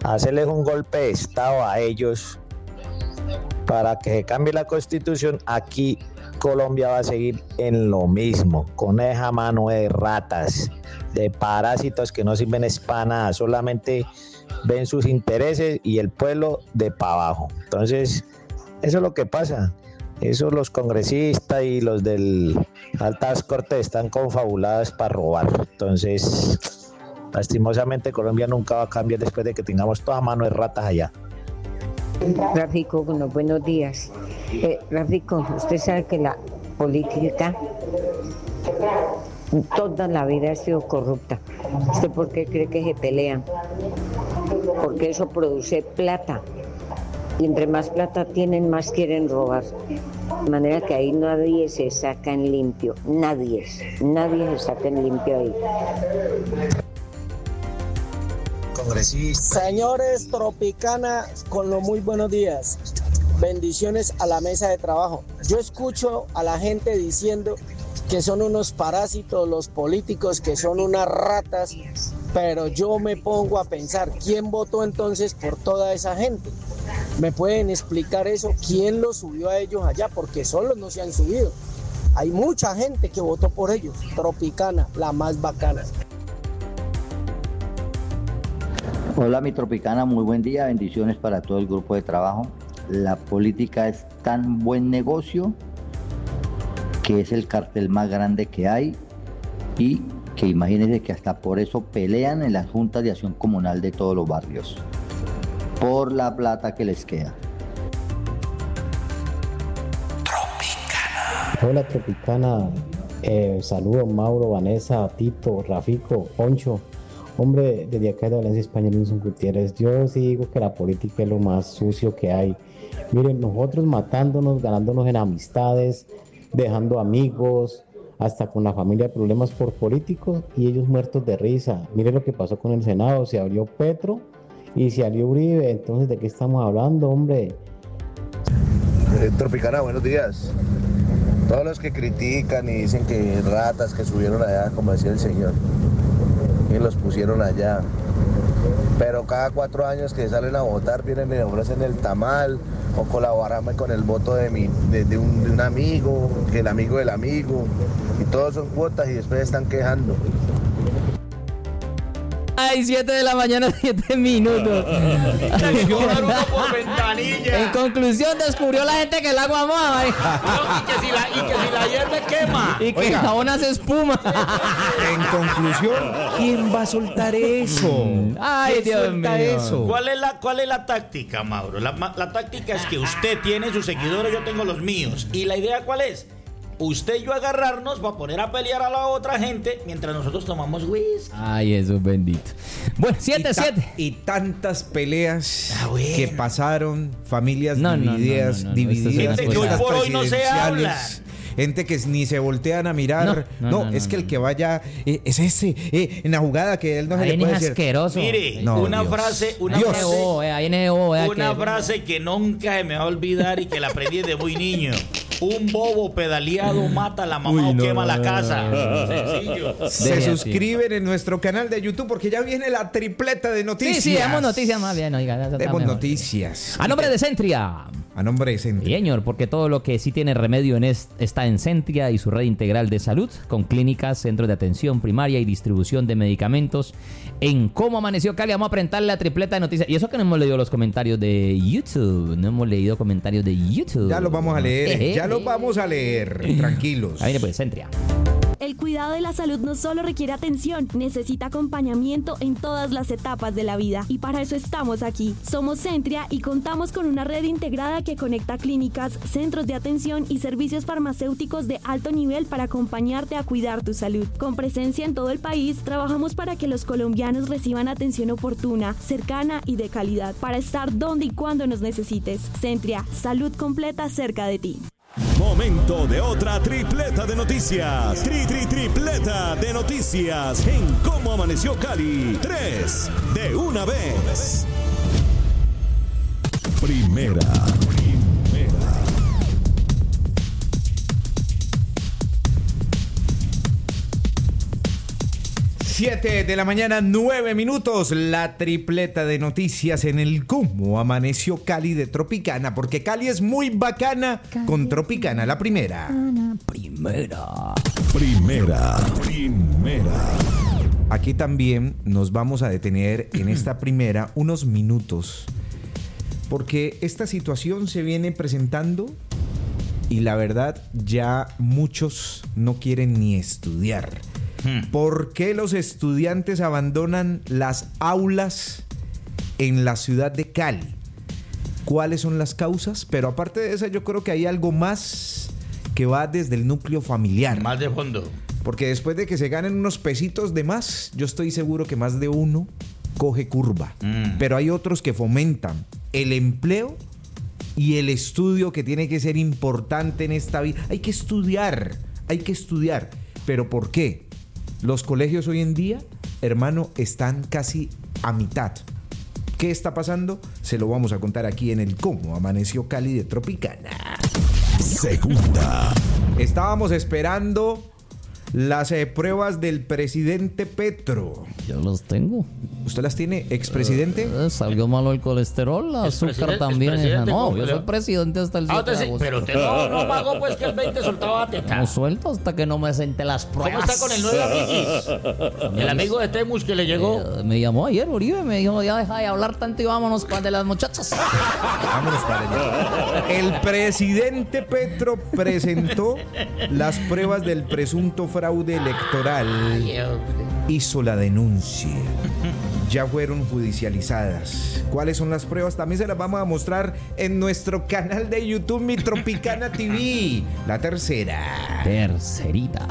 hacerles un golpe de estado a ellos para que se cambie la constitución. Aquí Colombia va a seguir en lo mismo, con esa mano de ratas, de parásitos que no sirven para nada, solamente ven sus intereses y el pueblo de para abajo. Entonces, eso es lo que pasa. Eso los congresistas y los del altas cortes están confabulados para robar. Entonces, lastimosamente Colombia nunca va a cambiar después de que tengamos toda mano de ratas allá. Rafico, bueno, buenos días. Eh, Rafico, usted sabe que la política toda la vida ha sido corrupta. ¿Usted por qué cree que se pelean? Porque eso produce plata. Y entre más plata tienen, más quieren robar. De manera que ahí nadie se saca en limpio. Nadie. Nadie se saca en limpio ahí. Señores Tropicana, con los muy buenos días. Bendiciones a la mesa de trabajo. Yo escucho a la gente diciendo que son unos parásitos los políticos, que son unas ratas, pero yo me pongo a pensar, ¿quién votó entonces por toda esa gente? ¿Me pueden explicar eso? ¿Quién los subió a ellos allá? Porque solos no se han subido. Hay mucha gente que votó por ellos. Tropicana, la más bacana. Hola mi Tropicana, muy buen día, bendiciones para todo el grupo de trabajo. La política es tan buen negocio que es el cartel más grande que hay y que imagínense que hasta por eso pelean en las juntas de acción comunal de todos los barrios, por la plata que les queda. Hola Tropicana, eh, saludos Mauro, Vanessa, Tito, Rafico, Poncho. Hombre, desde acá de Valencia, España, Wilson Gutiérrez, yo sí digo que la política es lo más sucio que hay. Miren, nosotros matándonos, ganándonos en amistades, dejando amigos, hasta con la familia problemas por políticos y ellos muertos de risa. Miren lo que pasó con el Senado, se abrió Petro y se abrió Uribe, entonces ¿de qué estamos hablando, hombre? Eh, Tropicana, buenos días. Todos los que critican y dicen que ratas que subieron allá, como decía el señor, y los pusieron allá, pero cada cuatro años que salen a votar vienen y ofrecen el tamal o colaborarme con el voto de, mi, de, de, un, de un amigo, que el amigo del amigo, y todos son cuotas y después están quejando. Ay, siete de la mañana, siete minutos. En conclusión, descubrió la gente que el agua moja. Y que si la, y que si la hierve quema. Y que Oiga. el jabón hace espuma. En conclusión, ¿quién va a soltar eso? Ay, Dios mío. Eso? ¿Cuál es la, cuál es la táctica, Mauro? La, la táctica es que usted tiene sus seguidores, yo tengo los míos. ¿Y la idea cuál es? Usted y yo agarrarnos va a poner a pelear a la otra gente mientras nosotros tomamos whisky. Ay, eso es bendito. Bueno, siete, y ta- siete. Y tantas peleas ah, bueno. que pasaron, familias no, divididas, no, no, no, no, divididas. Gente que hoy por hoy no se habla. Gente que ni se voltean a mirar. No, No, no, no, no, es no, que no. el que vaya eh, es ese, eh, en la jugada que él no se Ahí le puede es decir. asqueroso. Mire, No, una Dios. frase, una Dios. frase, Oh, eh, ahí en oh, eh, una que- frase que nunca se me va a olvidar y que la aprendí desde muy niño. Un bobo pedaleado mata a la mamá Uy, o no, quema no, la no, casa. no, no, no. Sencillo. Se Deje así. suscriben en nuestro canal de YouTube porque ya viene la tripleta de noticias. Sí, sí, damos noticias más bien. Oiga, ya está Demos mejor. noticias. A nombre de Centria. A nombre de Centria. Señor, porque todo lo que sí tiene remedio en es, está en Centria y su red integral de salud, con clínicas, centros de atención primaria y distribución de medicamentos. En Cómo Amaneció Cali, vamos a presentarle la tripleta de noticias. Y eso que no hemos leído los comentarios de YouTube. No hemos leído comentarios de YouTube. Ya los vamos a leer, Eh, ya eh. los vamos a leer. Tranquilos. Ahí viene pues, Centria. El cuidado de la salud no solo requiere atención, necesita acompañamiento en todas las etapas de la vida. Y para eso estamos aquí. Somos Centria y contamos con una red integrada que conecta clínicas, centros de atención y servicios farmacéuticos de alto nivel para acompañarte a cuidar tu salud. Con presencia en todo el país, trabajamos para que los colombianos reciban atención oportuna, cercana y de calidad, para estar donde y cuando nos necesites. Centria, salud completa cerca de ti. Momento de otra tripleta de noticias. Tri, tri, tripleta de noticias en Cómo Amaneció Cali. Tres de una vez. Primera. Primera. siete de la mañana, nueve minutos. La tripleta de noticias en el cómo amaneció Cali de Tropicana, porque Cali es muy bacana con Tropicana, la primera. Primera. Primera. Primera. Aquí también nos vamos a detener en esta primera unos minutos, porque esta situación se viene presentando y la verdad ya muchos no quieren ni estudiar. ¿Por qué los estudiantes abandonan las aulas en la ciudad de Cali? ¿Cuáles son las causas? Pero aparte de eso, yo creo que hay algo más que va desde el núcleo familiar. Más de fondo. Porque después de que se ganen unos pesitos de más, yo estoy seguro que más de uno coge curva. Mm. Pero hay otros que fomentan el empleo y el estudio, que tiene que ser importante en esta vida. Hay que estudiar, hay que estudiar. ¿Pero por qué? Los colegios hoy en día, hermano, están casi a mitad. ¿Qué está pasando? Se lo vamos a contar aquí en el Cómo Amaneció Cali de Tropicana. Segunda. Estábamos esperando las eh, pruebas del presidente Petro. Yo los tengo. ¿Usted las tiene, expresidente? Uh, salió malo el colesterol, la azúcar también. Esa. No, yo soy presidente hasta el siete ah, de sí, agosto. pero usted no, no pagó pues que el veinte soltaba teta. No suelto hasta que no me senté las pruebas. ¿Cómo está con el nuevo amiguis? El amigo de Temus que le llegó. Eh, me llamó ayer Uribe, me dijo, ya deja de hablar tanto y vámonos para de las muchachas. Vámonos para allá. El presidente Petro presentó las pruebas del presunto fraude electoral. Hizo la denuncia. Ya fueron judicializadas. ¿Cuáles son las pruebas? También se las vamos a mostrar en nuestro canal de YouTube, Mi Tropicana T V. La tercera. Tercerita.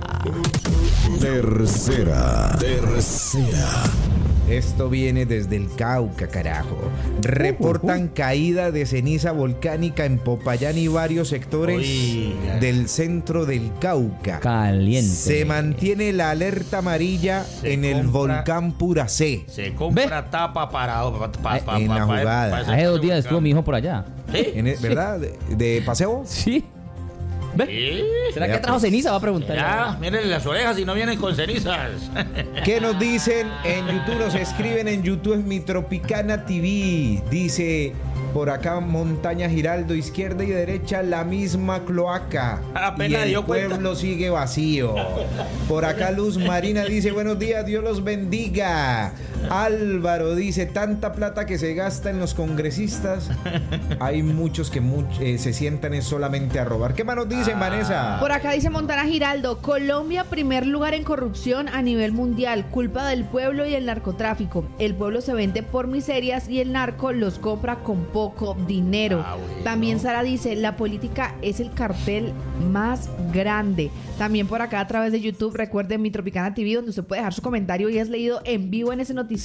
Tercera. Tercera. Esto viene desde el Cauca, carajo. Reportan uh, uh, uh. caída de ceniza volcánica en Popayán y varios sectores Uy, del centro del Cauca. Caliente. Se mantiene la alerta amarilla se en compra, el volcán Puracé. Se compra ¿Ve? tapa para, para, para, para en pa, la jugada. Para, para Hace dos días estuvo mi hijo por allá. ¿Sí? En el, ¿Verdad? ¿De, de paseo? Sí. ¿Ve? ¿Sí? ¿Será que trajo ceniza? Va a preguntar. Ya, miren las orejas y no vienen con cenizas. ¿Qué nos dicen en YouTube? Nos escriben en YouTube, en Mi Tropicana T V. Dice por acá Montaña Giraldo, izquierda y derecha la misma cloaca. Apenas y el dio pueblo cuenta. sigue vacío. Por acá Luz Marina dice buenos días, Dios los bendiga. Álvaro dice tanta plata que se gasta en los congresistas. Hay muchos que much- eh, se sientan es solamente a robar. ¿Qué más nos dicen, ah. Vanessa? Por acá dice Montana Giraldo, Colombia primer lugar en corrupción a nivel mundial, culpa del pueblo y el narcotráfico. El pueblo se vende por miserias y el narco los compra con poco dinero. Ah, bueno. También Sara dice, la política es el cartel más grande. También por acá a través de YouTube, recuerden Mi Tropicana T V, donde usted puede dejar su comentario y es leído en vivo en ese noticiero.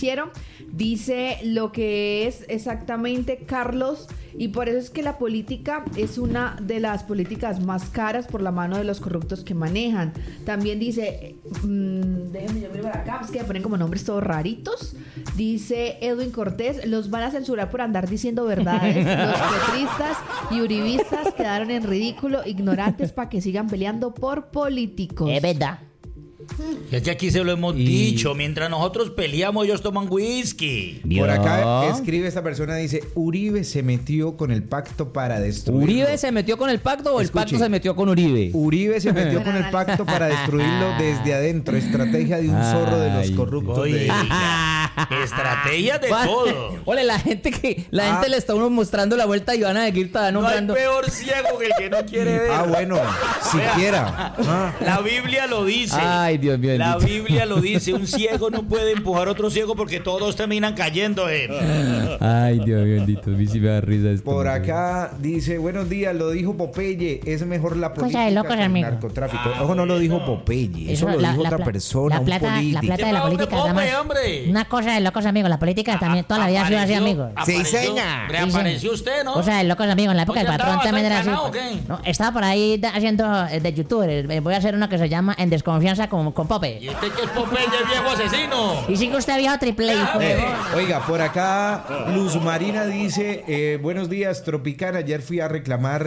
Dice lo que es exactamente Carlos, y por eso es que la política es una de las políticas más caras por la mano de los corruptos que manejan. También dice, mmm, déjenme yo mirar acá, es que me ponen como nombres todos raritos. Dice Edwin Cortés, los van a censurar por andar diciendo verdades. Los petristas y uribistas quedaron en ridículo, ignorantes para que sigan peleando por políticos. Es verdad. Es que aquí se lo hemos y... dicho, mientras nosotros peleamos ellos toman whisky. Por acá escribe esta persona, dice, Uribe se metió con el pacto para destruirlo. ¿Uribe se metió con el pacto o Escuche, el pacto se metió con Uribe? Uribe se metió con el pacto para destruirlo desde adentro. Estrategia de un zorro de los corruptos. Oye, de estrategia de todo. Ole, la gente que la ah. gente le está uno mostrando la vuelta y van a seguir nombrando. No hay peor ciego que el que no quiere ver. Ah, bueno, siquiera. Ah. La Biblia lo dice. Ay, Dios mío. La Biblia lo dice, un ciego no puede empujar a otro ciego porque todos terminan cayendo en. Ay, Dios mío, bendito, a mí sí me da risa esto. Por acá dice, buenos días, lo dijo Popeye, es mejor la política de locos, que el amigo. narcotráfico. Ojo, no lo dijo Popeye, eso, eso lo la, dijo la, otra la, persona, la plata, un político. La plata de la política es Pope, hombre. Una cosa de locos, amigos, la política también toda la vida ha sido así, amigos. Sí, seña. Reapareció usted, ¿no? Cosa de locos, amigos, en la época del patrón también era así. ¿Qué? No, estaba por ahí haciendo de youtuber, voy a hacer uno que se llama En Desconfianza con, con Pope. ¿Y usted qué es Popeye, viejo asesino? Y sigue usted viejo triple. Eh, oiga, por acá Luz Marina dice, eh, buenos días, Tropicana, ayer fui a reclamar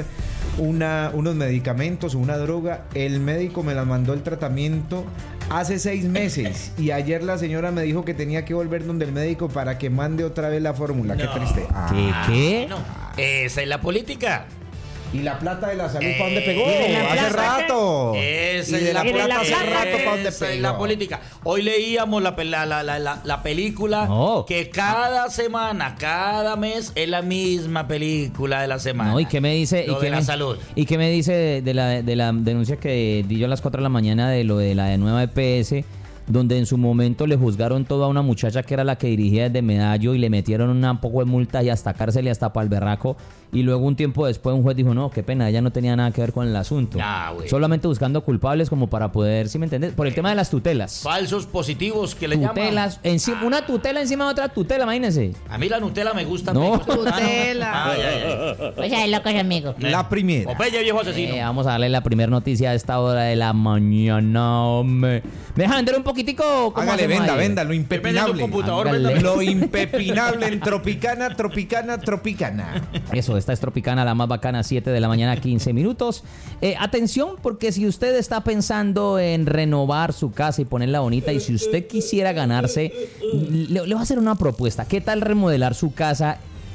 una, unos medicamentos o una droga. El médico me la mandó el tratamiento hace seis meses y ayer la señora me dijo que tenía que volver donde el médico para que mande otra vez la fórmula. Qué No. triste. ¿Qué? ¿Qué? No, esa es la política. ¿Y la plata de la salud para dónde pegó? Eh, Hace rato. Esa Y de es la la plata plata. hace rato para dónde Esa es pegó. la política. Hoy leíamos la, pe- la, la, la, la, la película No. que cada semana, cada mes es la misma película de la semana. No, ¿y qué me dice? Lo ¿Y qué de me, la salud. ¿Y qué me dice de, de la, de la denuncia que di yo a las cuatro de la mañana de lo de la de nueva E P S? Donde en su momento le juzgaron todo a una muchacha que era la que dirigía desde Medallo y le metieron un poco de multa y hasta cárcel y hasta pa'l berraco. Y luego un tiempo después un juez dijo, no, qué pena, ella no tenía nada que ver con el asunto. Ah, güey. Solamente buscando culpables como para poder, ¿sí me entiendes? Por el tema de las tutelas. Falsos positivos que le Tutelas, llaman. encima, una tutela encima de otra tutela, imagínense. A mí la Nutella me gusta. No. me gusta. Tutela. Ay, ay, ay. Pues ahí loco amigo. La primera. Popeye, viejo asesino. Eh, vamos a darle la primera noticia a esta hora de la mañana. hombre. ¿Me deja vender un poquitico? ¿Cómo Hágale, hacemos venda, ahí? venda, lo impepinable. Vende tu computador, Hágale. véndame. Lo impepinable en Tropicana, Tropicana, Tropicana. Eso, esta es Tropicana, la más bacana, siete de la mañana, quince minutos. Eh, atención, porque si usted está pensando en renovar su casa y ponerla bonita, y si usted quisiera ganarse, le, le voy a hacer una propuesta. ¿Qué tal remodelar su casa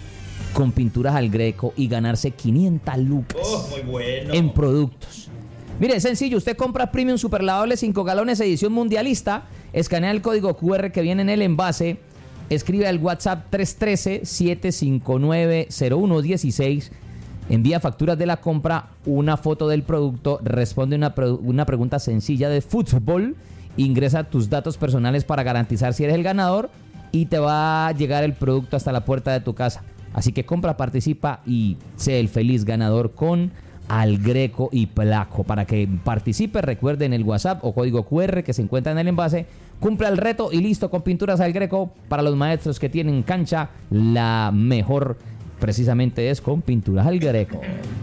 con pinturas al Greco y ganarse quinientas lucas Oh, muy bueno. en productos? Mire, es sencillo, usted compra Premium Super Lavable cinco galones edición mundialista, escanea el código Q R que viene en el envase, escribe al WhatsApp tres uno tres, siete cinco nueve, cero uno uno seis, envía facturas de la compra, una foto del producto, responde una, pre- una pregunta sencilla de fútbol, ingresa tus datos personales para garantizar si eres el ganador y te va a llegar el producto hasta la puerta de tu casa. Así que compra, participa y sé el feliz ganador con Al Greco y Placo. Para que participe, recuerden el WhatsApp o código Q R que se encuentra en el envase. Cumpla el reto y listo, con pinturas Al Greco. Para los maestros que tienen cancha, la mejor precisamente es con pinturas Al Greco.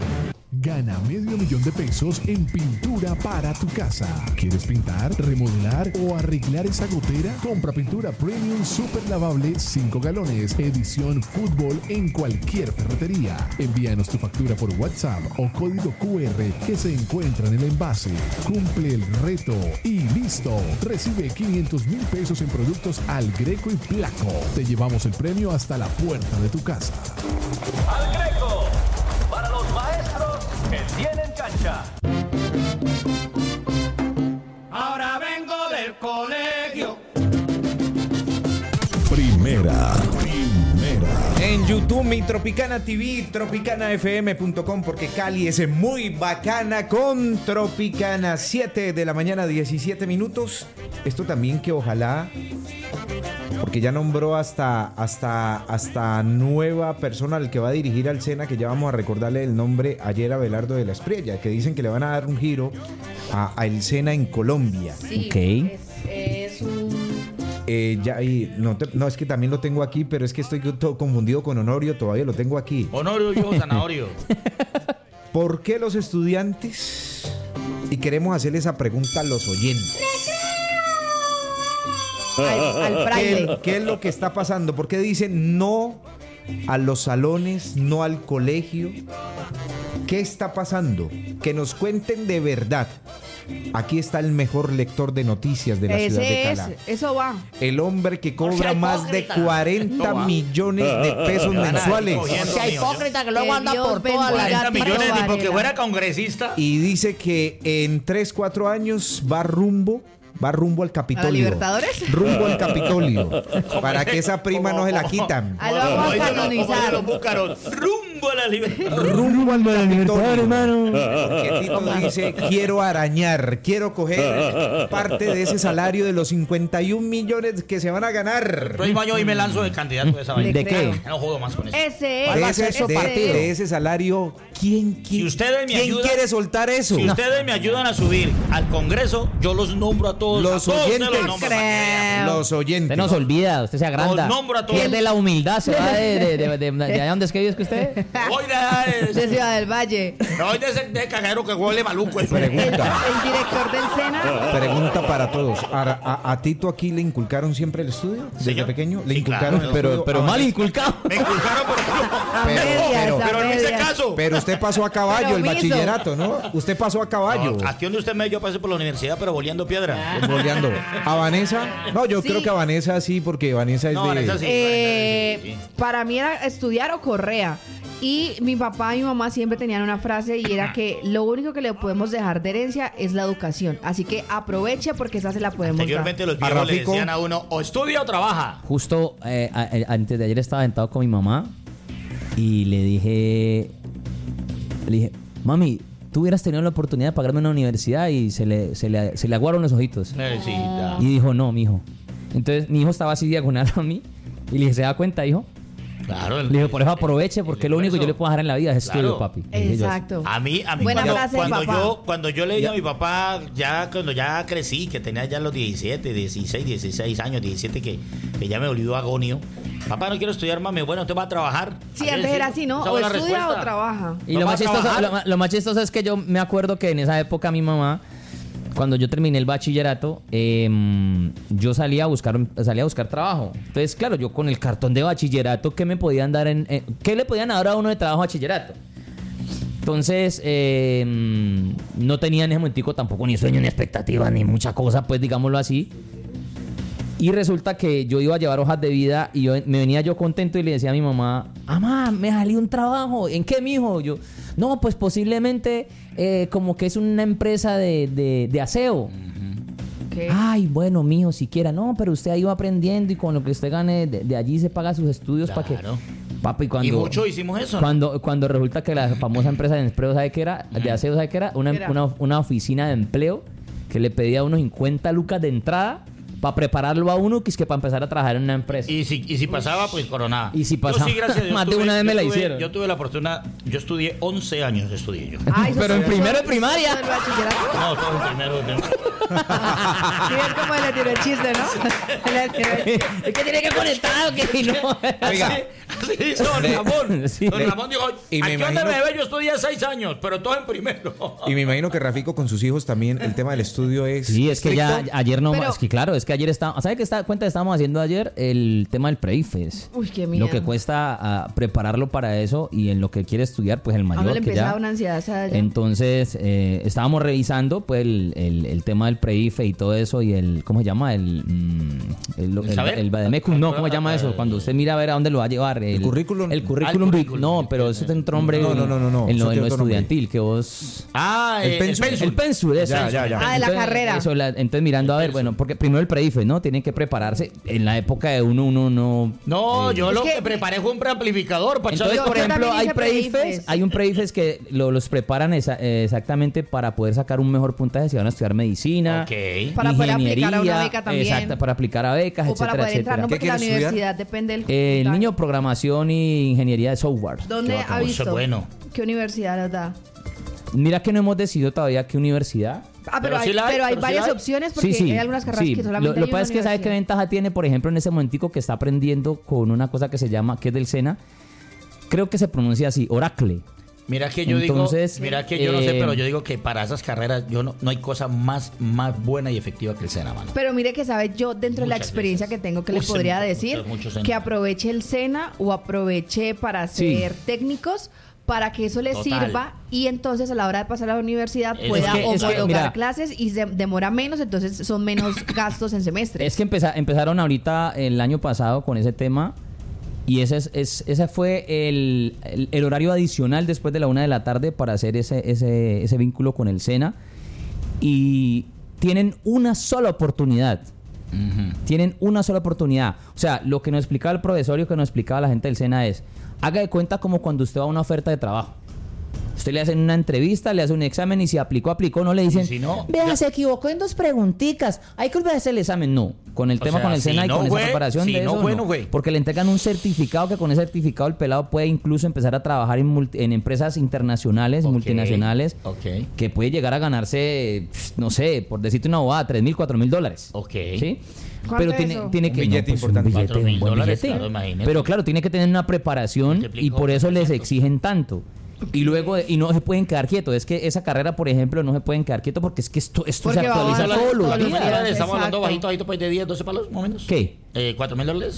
Gana medio millón de pesos en pintura para tu casa. ¿Quieres pintar, remodelar o arreglar esa gotera? Compra pintura Premium Super Lavable cinco galones, edición fútbol en cualquier ferretería. Envíanos tu factura por WhatsApp o código Q R que se encuentra en el envase. Cumple el reto y listo. Recibe quinientos mil pesos en productos Al Greco y Placo. Te llevamos el premio hasta la puerta de tu casa. Al Greco, para los maestros que tienen cancha. Ahora vengo del colegio. Primera, primera. En YouTube, mi Tropicana T V, tropicana f m punto com, porque Cali es muy bacana con Tropicana. siete de la mañana, diecisiete minutos. Esto también que ojalá, porque ya nombró hasta, hasta, hasta nueva persona al que va a dirigir al SENA, que ya vamos a recordarle el nombre ayer a Belardo de la Espriella, que dicen que le van a dar un giro a, a el SENA en Colombia. Sí, Ok. es, es un... Eh, ya, y no, te- no, es que también lo tengo aquí, pero es que estoy todo confundido con Honorio, todavía lo tengo aquí. Honorio, viejo zanahorio. ¿Por qué los estudiantes? Y queremos hacerle esa pregunta a los oyentes. Al, al ¿Qué, fraile. qué es lo que está pasando? ¿Por qué dicen no a los salones, no al colegio? ¿Qué está pasando? Que nos cuenten de verdad. Aquí está el mejor lector de noticias de la ciudad de Ese es, Cala. eso va. El hombre que cobra sea más de hipócrita. cuarenta No va. millones de pesos Van a ir mensuales. cogiendo, Sea mijo. hipócrita que luego Que anda Dios por toda la... bendiga cuarenta a Tito millones ni porque Varela. fuera congresista. Y dice que en tres, cuatro años va rumbo, va rumbo al Capitolio. ¿A la Libertadores? Rumbo al Capitolio. Para que esa prima no se la quitan. Ah, lo vamos a Oiga, no, canonizar. como los búcaros. Rumbo a la libertad. Rumbo al Capitolio. Porque Tito dice, quiero arañar, quiero coger parte de ese salario de los cincuenta y un millones que se van a ganar. El próximo año y me lanzo de candidato de esa vaina. ¿De qué? Ya no jodo más con eso. Ese es. De ese, ese de- es. de ese salario, ¿quién, quién, Si ustedes me quién ayudan- quiere soltar eso? Si ustedes me ayudan a subir al Congreso, yo los nombro a todos. Los a todos oyentes. se los nombro para que vean. Los oyentes. Usted nos olvida, usted se agranda. Los nombro a todos. Pierde la humildad, se va de, de, de, de, de allá donde es que vive, es que usted. Voy de, De Ciudad del Valle. voy de ese de cajero que huele maluco. Eso. El, el Pregunta, director del SENA. pregunta para todos. ¿A, a- a Tito aquí le inculcaron siempre el estudio? ¿Desde Señor. pequeño? Le Sí, inculcaron claro. el Pero, estudio. pero Ah, mal inculcado. Me inculcaron, pero A Pero, medias, pero, pero no hice caso. Pero usted pasó a caballo Pero el miso. bachillerato, ¿no? Usted pasó a caballo. No, aquí donde usted me yo pasé por la universidad, pero boleando piedra. Boleando. ¿A Vanessa? No, yo Sí. creo que a Vanessa sí, porque Vanessa es No, de... Vanessa sí. Eh, para mí era estudiar o correa. Y mi papá y mi mamá siempre tenían una frase y era que lo único que le podemos dejar de herencia es la educación. Así que aproveche porque esa se la podemos dar. Anteriormente los viejos le decían a uno, o estudia o trabaja. Justo eh, a- a- antes de ayer estaba sentado con mi mamá y le dije, le dije, mami, tú hubieras tenido la oportunidad de pagarme una universidad y se le, se le, se le aguaron los ojitos. Necesita. Y dijo, no, mijo. Entonces mi hijo estaba así diagonal a mí y le dije, ¿se da cuenta, hijo? Claro. Le dije, por eso aproveche, porque lo único que yo le puedo dejar en la vida es estudio, Claro. papi. Le dije yo así. Exacto. A mí, a mí Buena cuando, frase de cuando papá. yo cuando yo le dije a mi papá, ya cuando ya crecí, que tenía ya los diecisiete, dieciséis, dieciséis años, diecisiete, que, que ya me volvió agonio. Papá, no quiero estudiar, mami. Bueno, usted va a trabajar. Sí, Así antes decía. era así, ¿no? Esa O fue la estudia respuesta. o trabaja. Y ¿No lo va más, a chistoso, trabajar? lo, ma- lo más chistoso es que yo me acuerdo que en esa época mi mamá, cuando yo terminé el bachillerato, eh, yo salía a buscar salía a buscar trabajo. Entonces, claro, yo con el cartón de bachillerato, ¿qué me podían dar en, en- qué le podían dar a uno de trabajo a bachillerato? Entonces, eh, no tenía en ese momentico tampoco ni sueño, ni expectativa, ni mucha cosa, pues digámoslo así. Y resulta que yo iba a llevar hojas de vida y yo, me venía yo contento y le decía a mi mamá, mamá, me salió un trabajo. ¿En qué, mijo? Yo, no, pues posiblemente eh, como que es una empresa de, de, de aseo. Ay, bueno, mijo, siquiera. No, pero usted ahí va aprendiendo y con lo que usted gane de, de allí se paga sus estudios para que... Papi, cuando, Y mucho hicimos eso, ¿no? Cuando, cuando resulta que la famosa empresa de empleo, ¿sabe qué era? De aseo, ¿sabe qué era? Una, ¿Qué era? una, una oficina de empleo que le pedía unos cincuenta lucas de entrada para prepararlo a uno, que es que para empezar a trabajar en una empresa. Y si, y si pasaba, pues coronaba. Y si Yo pasaba, sí, gracias a Dios, más de tuve- una vez me yo la tuve- hicieron. Yo tuve la oportunidad, yo estudié once años, estudié yo. Pero en primero de primaria. ¿Del bachillerato? No, todo en primero de Sí, es como le tiró el chiste, ¿no? Le tiró el chiste. Es que tiene que conectar, que no. Oiga, así hizo don Ramón. Sí. Don Ramón dijo, Y me aquí donde imagino- me ve yo estudié seis años, pero todo en primero. Y me imagino que Rafico con sus hijos también, el tema del estudio es... Sí, es que ya estricto. ayer no Pero- es que claro, es que ayer está, ¿sabe qué está, cuenta estábamos haciendo ayer? El tema del pre-IFES. Uy, qué miedo. Lo que cuesta ah, prepararlo para eso y en lo que quiere estudiar, pues el A uno mayor le que empezaba ya. una ansiedad. ¿sabes? Entonces, eh, estábamos revisando pues el, el- el tema del pre-IFE y todo eso y el, ¿cómo se llama? El, mm, el, el, saber? el Bademecum, no, ¿cómo se llama eso? Cuando usted mira a ver a dónde lo va a llevar. El, currículum? El currículum, Ah, el vit- currículum. no, pero eso es otro nombre. No, no, no, no, no, En lo, eso en tiene lo otro nombre. estudiantil, que vos... Ah, El eh, pensul. pensul. El pensul, eso. Ya, ya, ya. Ah, de la Entonces, carrera. eso, la- entonces mirando a ver, bueno, porque primero el pre-IFE, ¿no? Tienen que prepararse. En la época de uno, uno no... No, eh, yo Es lo que- que preparé fue un preamplificador para Entonces, Yo- por yo ejemplo, también hay hice pre-IFES, pre-IFES. hay un pre-IFES que lo- los preparan esa- eh, exactamente para poder sacar un mejor puntaje si van a estudiar medicina, Ok. Para poder ingeniería, aplicar a una beca también. exacto, para aplicar a becas, O para etcétera, poder entrar, etcétera. no ¿Qué porque la quieres estudiar? universidad depende del... Eh, el puntaje. niño programación y ingeniería de software. ¿Dónde Qué ha bacano, eso es visto? bueno. ¿Qué universidad los da? Mira que no hemos decidido todavía qué universidad. Ah, pero, Pero hay, sí la hay, pero hay pero sí varias la hay. opciones porque hay algunas carreras sí. que Lo, solamente lo hay que pasa una es que sabe qué universidad. ventaja tiene, por ejemplo, en ese momentico que está aprendiendo con una cosa que se llama, que es del SENA, creo que se pronuncia así, Oracle. Mira que yo Entonces, digo, mira que yo no sé, eh, pero yo digo que para esas carreras yo no, no hay cosa más, más buena y efectiva que el SENA, mano. Pero mire que sabe yo dentro de la Muchas experiencia veces. que tengo que le Uy, podría muchos, decir muchos, muchos años. que aproveche el SENA o aproveche para Sí. ser técnicos para que eso le Total. sirva y entonces a la hora de pasar a la universidad Es pueda que- es que, homologar mira, clases y se demora menos, entonces son menos gastos en semestres. Es que empeza- empezaron ahorita el año pasado con ese tema y ese, es, es- ese fue el, el- el horario adicional después de la una de la tarde para hacer ese, ese, ese vínculo con el SENA y tienen una sola oportunidad. Tienen una sola oportunidad. O sea, lo que nos explicaba el profesor y lo que nos explicaba la gente del SENA es, haga de cuenta como cuando usted va a una oferta de trabajo. Usted le hacen una entrevista, le hace un examen y si aplicó, aplicó, no le dicen, si no, vea, ya- se equivocó en dos preguntitas, hay que volver a hacer el examen. No, con el O tema sea, con el si SENA y no con fue, esa preparación si de no eso, fue, no. no fue. Porque le entregan un certificado que con ese certificado el pelado puede incluso empezar a trabajar en, multi- en empresas internacionales, Ok, multinacionales, ok. que puede llegar a ganarse, pf, no sé, por decirte una bobada, tres mil, cuatro mil dólares. Ok. ¿Sí? ¿Cuánto Pero es tiene, eso? tiene Un que billete no, pues, importante. un billete, Cuatro mil un buen dólares, billete. claro, imagínate. Pero claro, tiene que tener una preparación y Multiplico por eso les trescientos. exigen tanto. Y luego, y no se pueden quedar quietos. Es que esa carrera, por ejemplo, no se pueden quedar quietos porque es que esto, esto se Porque va actualiza avanzando todos los todos los días. días. Estamos hablando Exacto. bajito, bajito, pues de diez, doce palos, más o menos. ¿Qué? Eh, ¿cuatro mil dólares?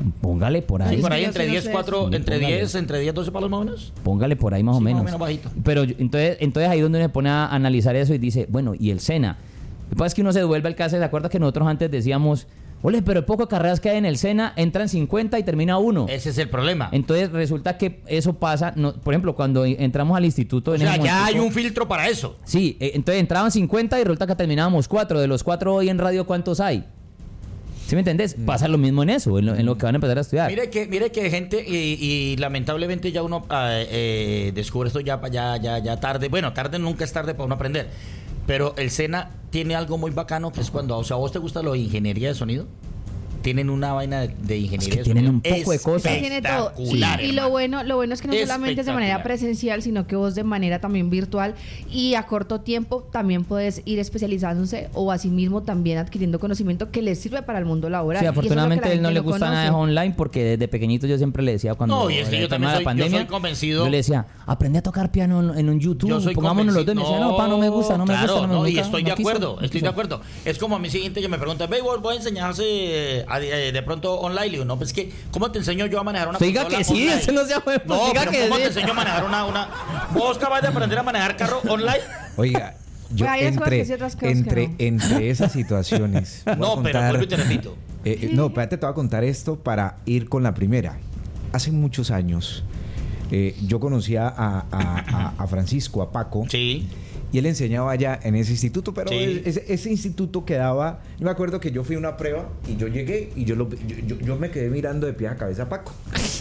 Póngale por ahí. Sí, por ahí yo entre sí no diez, sé cuatro, eso. entre Sí, póngale. diez, entre diez, doce palos más o menos. Póngale por ahí más o Sí, menos. más o menos bajito. Pero yo- entonces, entonces ahí donde uno se pone a analizar eso y dice, bueno, ¿y el Sena? Lo que pasa es que uno se devuelve al caso, ¿se acuerda que nosotros antes decíamos, ole, pero el poco de carreras que hay en el Sena, entran cincuenta y termina uno? Ese es el problema. Entonces resulta que eso pasa, no, por ejemplo, cuando entramos al instituto... O en sea, ese ya hay momentico- un filtro para eso. Sí, eh, entonces entraban cincuenta y resulta que terminábamos cuatro. De los cuatro hoy en radio, ¿cuántos hay? ¿Sí me entendés? Pasa lo mismo en eso, en lo, en lo que van a empezar a estudiar. Mire que, mire que gente, y, y lamentablemente ya uno ah, eh, descubre esto ya, ya, ya, ya tarde. Bueno, tarde nunca es tarde para uno aprender. Pero el Sena tiene algo muy bacano, que es cuando, o sea, ¿a vos te gusta lo de ingeniería de sonido? Tienen una vaina de, de ingeniería que de tienen sonido. un poco de cosas. Tiene todo. Espectacular, Y lo hermano. bueno, lo bueno es que no solamente es de manera Espectacular. presencial, sino que vos de manera también virtual y a corto tiempo también puedes ir especializándose o asimismo también adquiriendo conocimiento que les sirve para el mundo laboral. Sí, Y eso es lo que afortunadamente la a él no gente le gusta nada de conoce. online porque desde pequeñito yo siempre le decía cuando No, y es que en yo el también tema de la soy- yo soy pandemia, convencido- yo le decía, aprende a tocar piano en, en un YouTube, Yo soy pongámonos los dos. Y me decía, no, pa, no me gusta, no me claro, gusta, no me gusta. y estoy no de quiso, acuerdo, no estoy quiso. de acuerdo. Es como a mi siguiente que me pregunta, ve, vos voy a enseñarse eh, a- eh, de pronto online. Le digo, no, pues que, ¿cómo te enseño yo a manejar una Diga consola que sí, online? ese no sea huevo, No, diga pero que ¿cómo sí. te enseño a manejar una, una... ¿Vos capaz de aprender a manejar carro online? Oiga, yo Pues hay unas cosas entre, que sí, otras cosas que entre, no. entre esas situaciones... voy a No, pero contar- vuelvo y te repito. Eh, eh, no, espérate, te voy a contar esto para ir con la primera. Hace muchos años eh, yo conocía a, a- a- a Francisco, a Paco. Sí. Y él enseñaba allá en ese instituto, pero Sí. ese, ese instituto quedaba... Yo me acuerdo que yo fui a una prueba y yo llegué y yo, lo, yo, yo- yo me quedé mirando de pie a cabeza a Paco.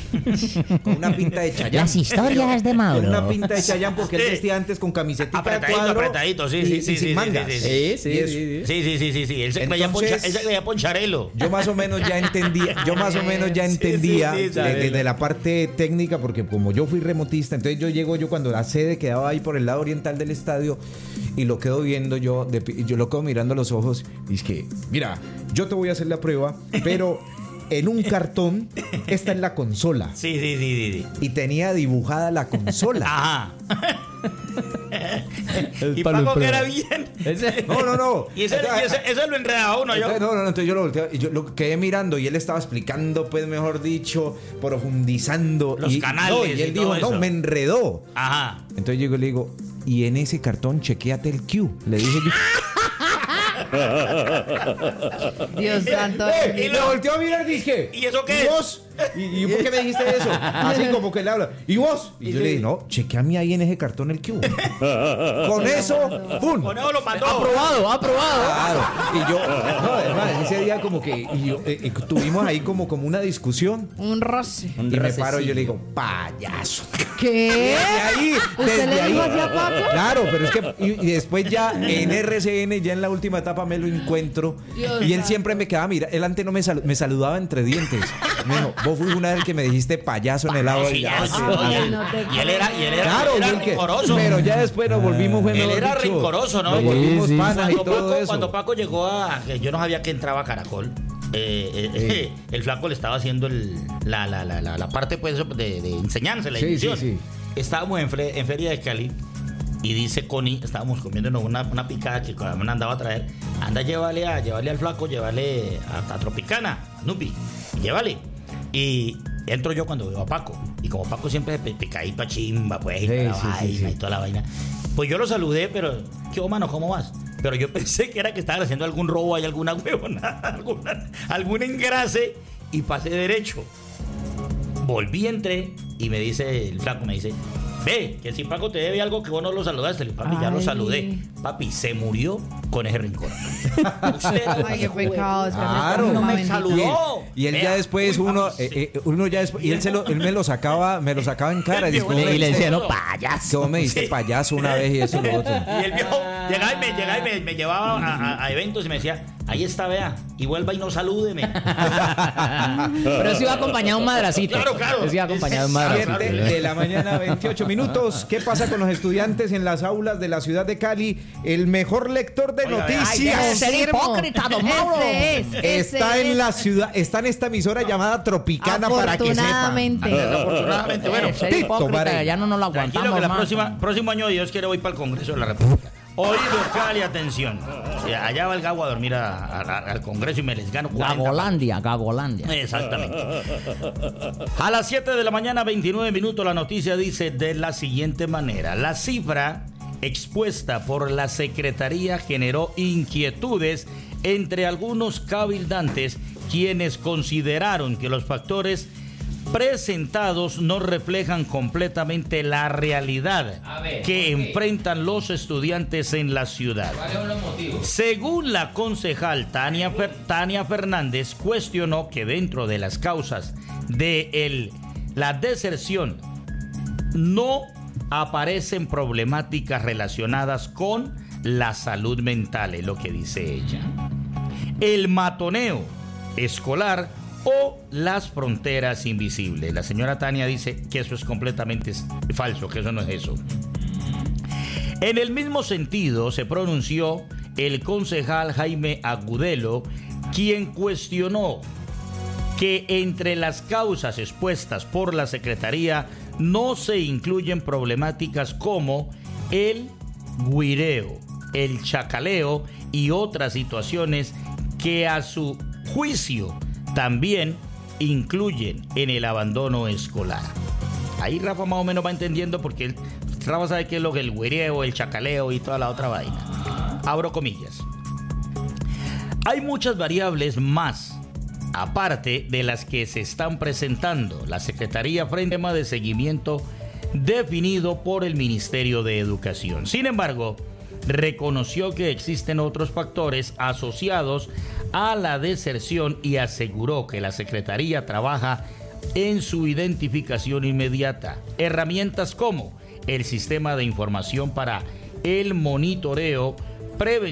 Con una pinta de Chayanne. Las historias de Mauro. Con una pinta de Chayanne porque él vestía antes con camiseta Apretadito, apretadito, sí, sí, sí, sí, sí, mangas. sí, sí. Y Sí, eso. sí, Sí, sí, sí, sí, sí. Él se creía Entonces- poncha- él se creía poncharelo. Yo más o menos ya entendía, yo más o menos ya Sí, entendía sí, sí, de- sabe. desde la parte técnica, porque como yo fui remotista, entonces yo llego yo cuando la sede quedaba ahí por el lado oriental del estadio y lo quedo viendo yo, de pi- yo lo quedo mirando a los ojos y es que, mira, yo te voy a hacer la prueba, pero en un cartón esta es la consola. Sí, sí, sí, sí, sí. Y tenía dibujada la consola. Ajá. El Y palo Paco que prueba. era bien. No, no, no. Y ese, y ese, ese lo enredaba uno, yo. Entonces, no, no, no, entonces yo lo volteaba y yo lo quedé mirando y él estaba explicando, pues mejor dicho, profundizando. Los y, canales no, y él y dijo, todo no, eso. me enredó. Ajá. Entonces llego y le digo, y en ese cartón chequéate el Q. Le dije yo. Dios santo. Eh, y me volteó a mirar y dije, ¿Y eso qué ¿Y es? vos? ¿Y, y por qué me dijiste eso? Así como que le habla. ¿Y vos? Y yo le dije, no, chequeame ahí en ese cartón el Q. Con eso, ¡pum! Con eso lo mató. Aprobado, aprobado. Claro. Y yo, no, además, ese día como que y yo, eh, eh, tuvimos ahí como, como una discusión. Un roce. Y me paro y yo le digo, payaso. ¿Qué? Desde ahí, ¿Usted desde le ahí. dijo así a Paco? Claro, pero es que y, y después ya en R C N, ya en la última etapa me lo encuentro. Dios y él santo. siempre me quedaba, mira, él antes no me, salu- me saludaba entre dientes. Me dijo, vos fuiste una vez el que me dijiste payaso en el lado. Sí, Y ya, ya, sí, sí, no, y, así. él, no te y él era, y él era, Claro, él era porque- rencoroso. pero ya después nos volvimos, fue Él mejor era dicho, rencoroso, ¿no? Nos Sí, volvimos sí. panas y Cuando todo Paco, eso. cuando Paco llegó a... que yo no sabía que entraba a Caracol. eh, eh, eh, el flaco le estaba haciendo el, la, la, la, la, la parte pues, de, de enseñanza, la Sí, edición. sí, sí. Estábamos en, fre- en Feria de Cali y dice Connie, estábamos comiéndonos una, una picada que me andaba a traer. Anda, llévale, a, llévale al flaco, llévale a, a Tropicana, a Nupi, llévale. Y entro yo cuando veo a Paco. Y como Paco siempre es pe- picadito a chimba, pues, y Sí, toda la sí, sí, vaina sí. y toda la vaina. Pues yo lo saludé, pero, ¿qué hubo, mano? ¿Cómo vas? Pero yo pensé que era que estaban haciendo algún robo ahí, alguna huevona, alguna, algún engrase, y pasé derecho. Volví, entré, y me dice el flaco, me dice, ve, que si Paco te debe algo que vos no lo saludaste. Le digo, papi, ya lo Ay. saludé. Papi, se murió con ese rincón. Usted, Ay, qué pecado. es que Claro. no me Me saludó. saludó. Y, y él Vea, ya después, uy, uno, papi, eh, eh, uno ya después, y él, se lo, él me lo sacaba, me lo sacaba en cara. Y, dice, Le- y le decía, no, que payaso. vos me diste Sí. payaso una vez y eso y lo otro. Y el viejo llegaba y me, llegaba y me, me llevaba a, a- a eventos y me decía, ahí está, vea, y vuelva y no salúdeme. Pero eso iba acompañado de un madracito. Claro, claro. Eso iba acompañado de un madracito. siete de la mañana, veintiocho minutos. ¿Qué pasa con los estudiantes en las aulas de la ciudad de Cali? El mejor lector de Oiga, Ay, noticias deje de ser hipócrita, don Mauro. Ese es, ese está en es. la ciudad, está en esta emisora llamada Tropicana para que sepan. Afortunadamente. Desafortunadamente, bueno. Ser Tito hipócrita, Varela. ya no nos lo Tranquilo aguantamos que la más. próxima, próximo año Dios quiere voy para el Congreso de la República. Oído, Cali, atención. Sí, allá va el Gago a dormir a, a, al Congreso y me les gano cuarenta. Gagolandia, Gagolandia. Exactamente. A las siete de la mañana, veintinueve minutos, la noticia dice de la siguiente manera. La cifra expuesta por la Secretaría generó inquietudes entre algunos cabildantes, quienes consideraron que los factores presentados no reflejan completamente la realidad ver, que enfrentan los estudiantes en la ciudad. ¿Cuáles son los motivos? Según la concejal Tania, Fer, Tania Fernández, cuestionó que dentro de las causas de el, la deserción no aparecen problemáticas relacionadas con la salud mental, es lo que dice ella. El matoneo escolar o las fronteras invisibles. La señora Tania dice que eso es completamente falso, que eso no es eso. En el mismo sentido se pronunció el concejal Jaime Agudelo, quien cuestionó que entre las causas expuestas por la Secretaría no se incluyen problemáticas como el güireo, el chacaleo y otras situaciones que a su juicio también incluyen en el abandono escolar. Ahí Rafa más o menos va entendiendo, porque él, Rafa sabe qué es lo que el güireo, el chacaleo y toda la otra vaina. Abro comillas. Hay muchas variables más, aparte de las que se están presentando la Secretaría frente a un tema de seguimiento definido por el Ministerio de Educación. Sin embargo, reconoció que existen otros factores asociados a la deserción y aseguró que la Secretaría trabaja en su identificación inmediata. Herramientas como el sistema de información para el monitoreo, prevención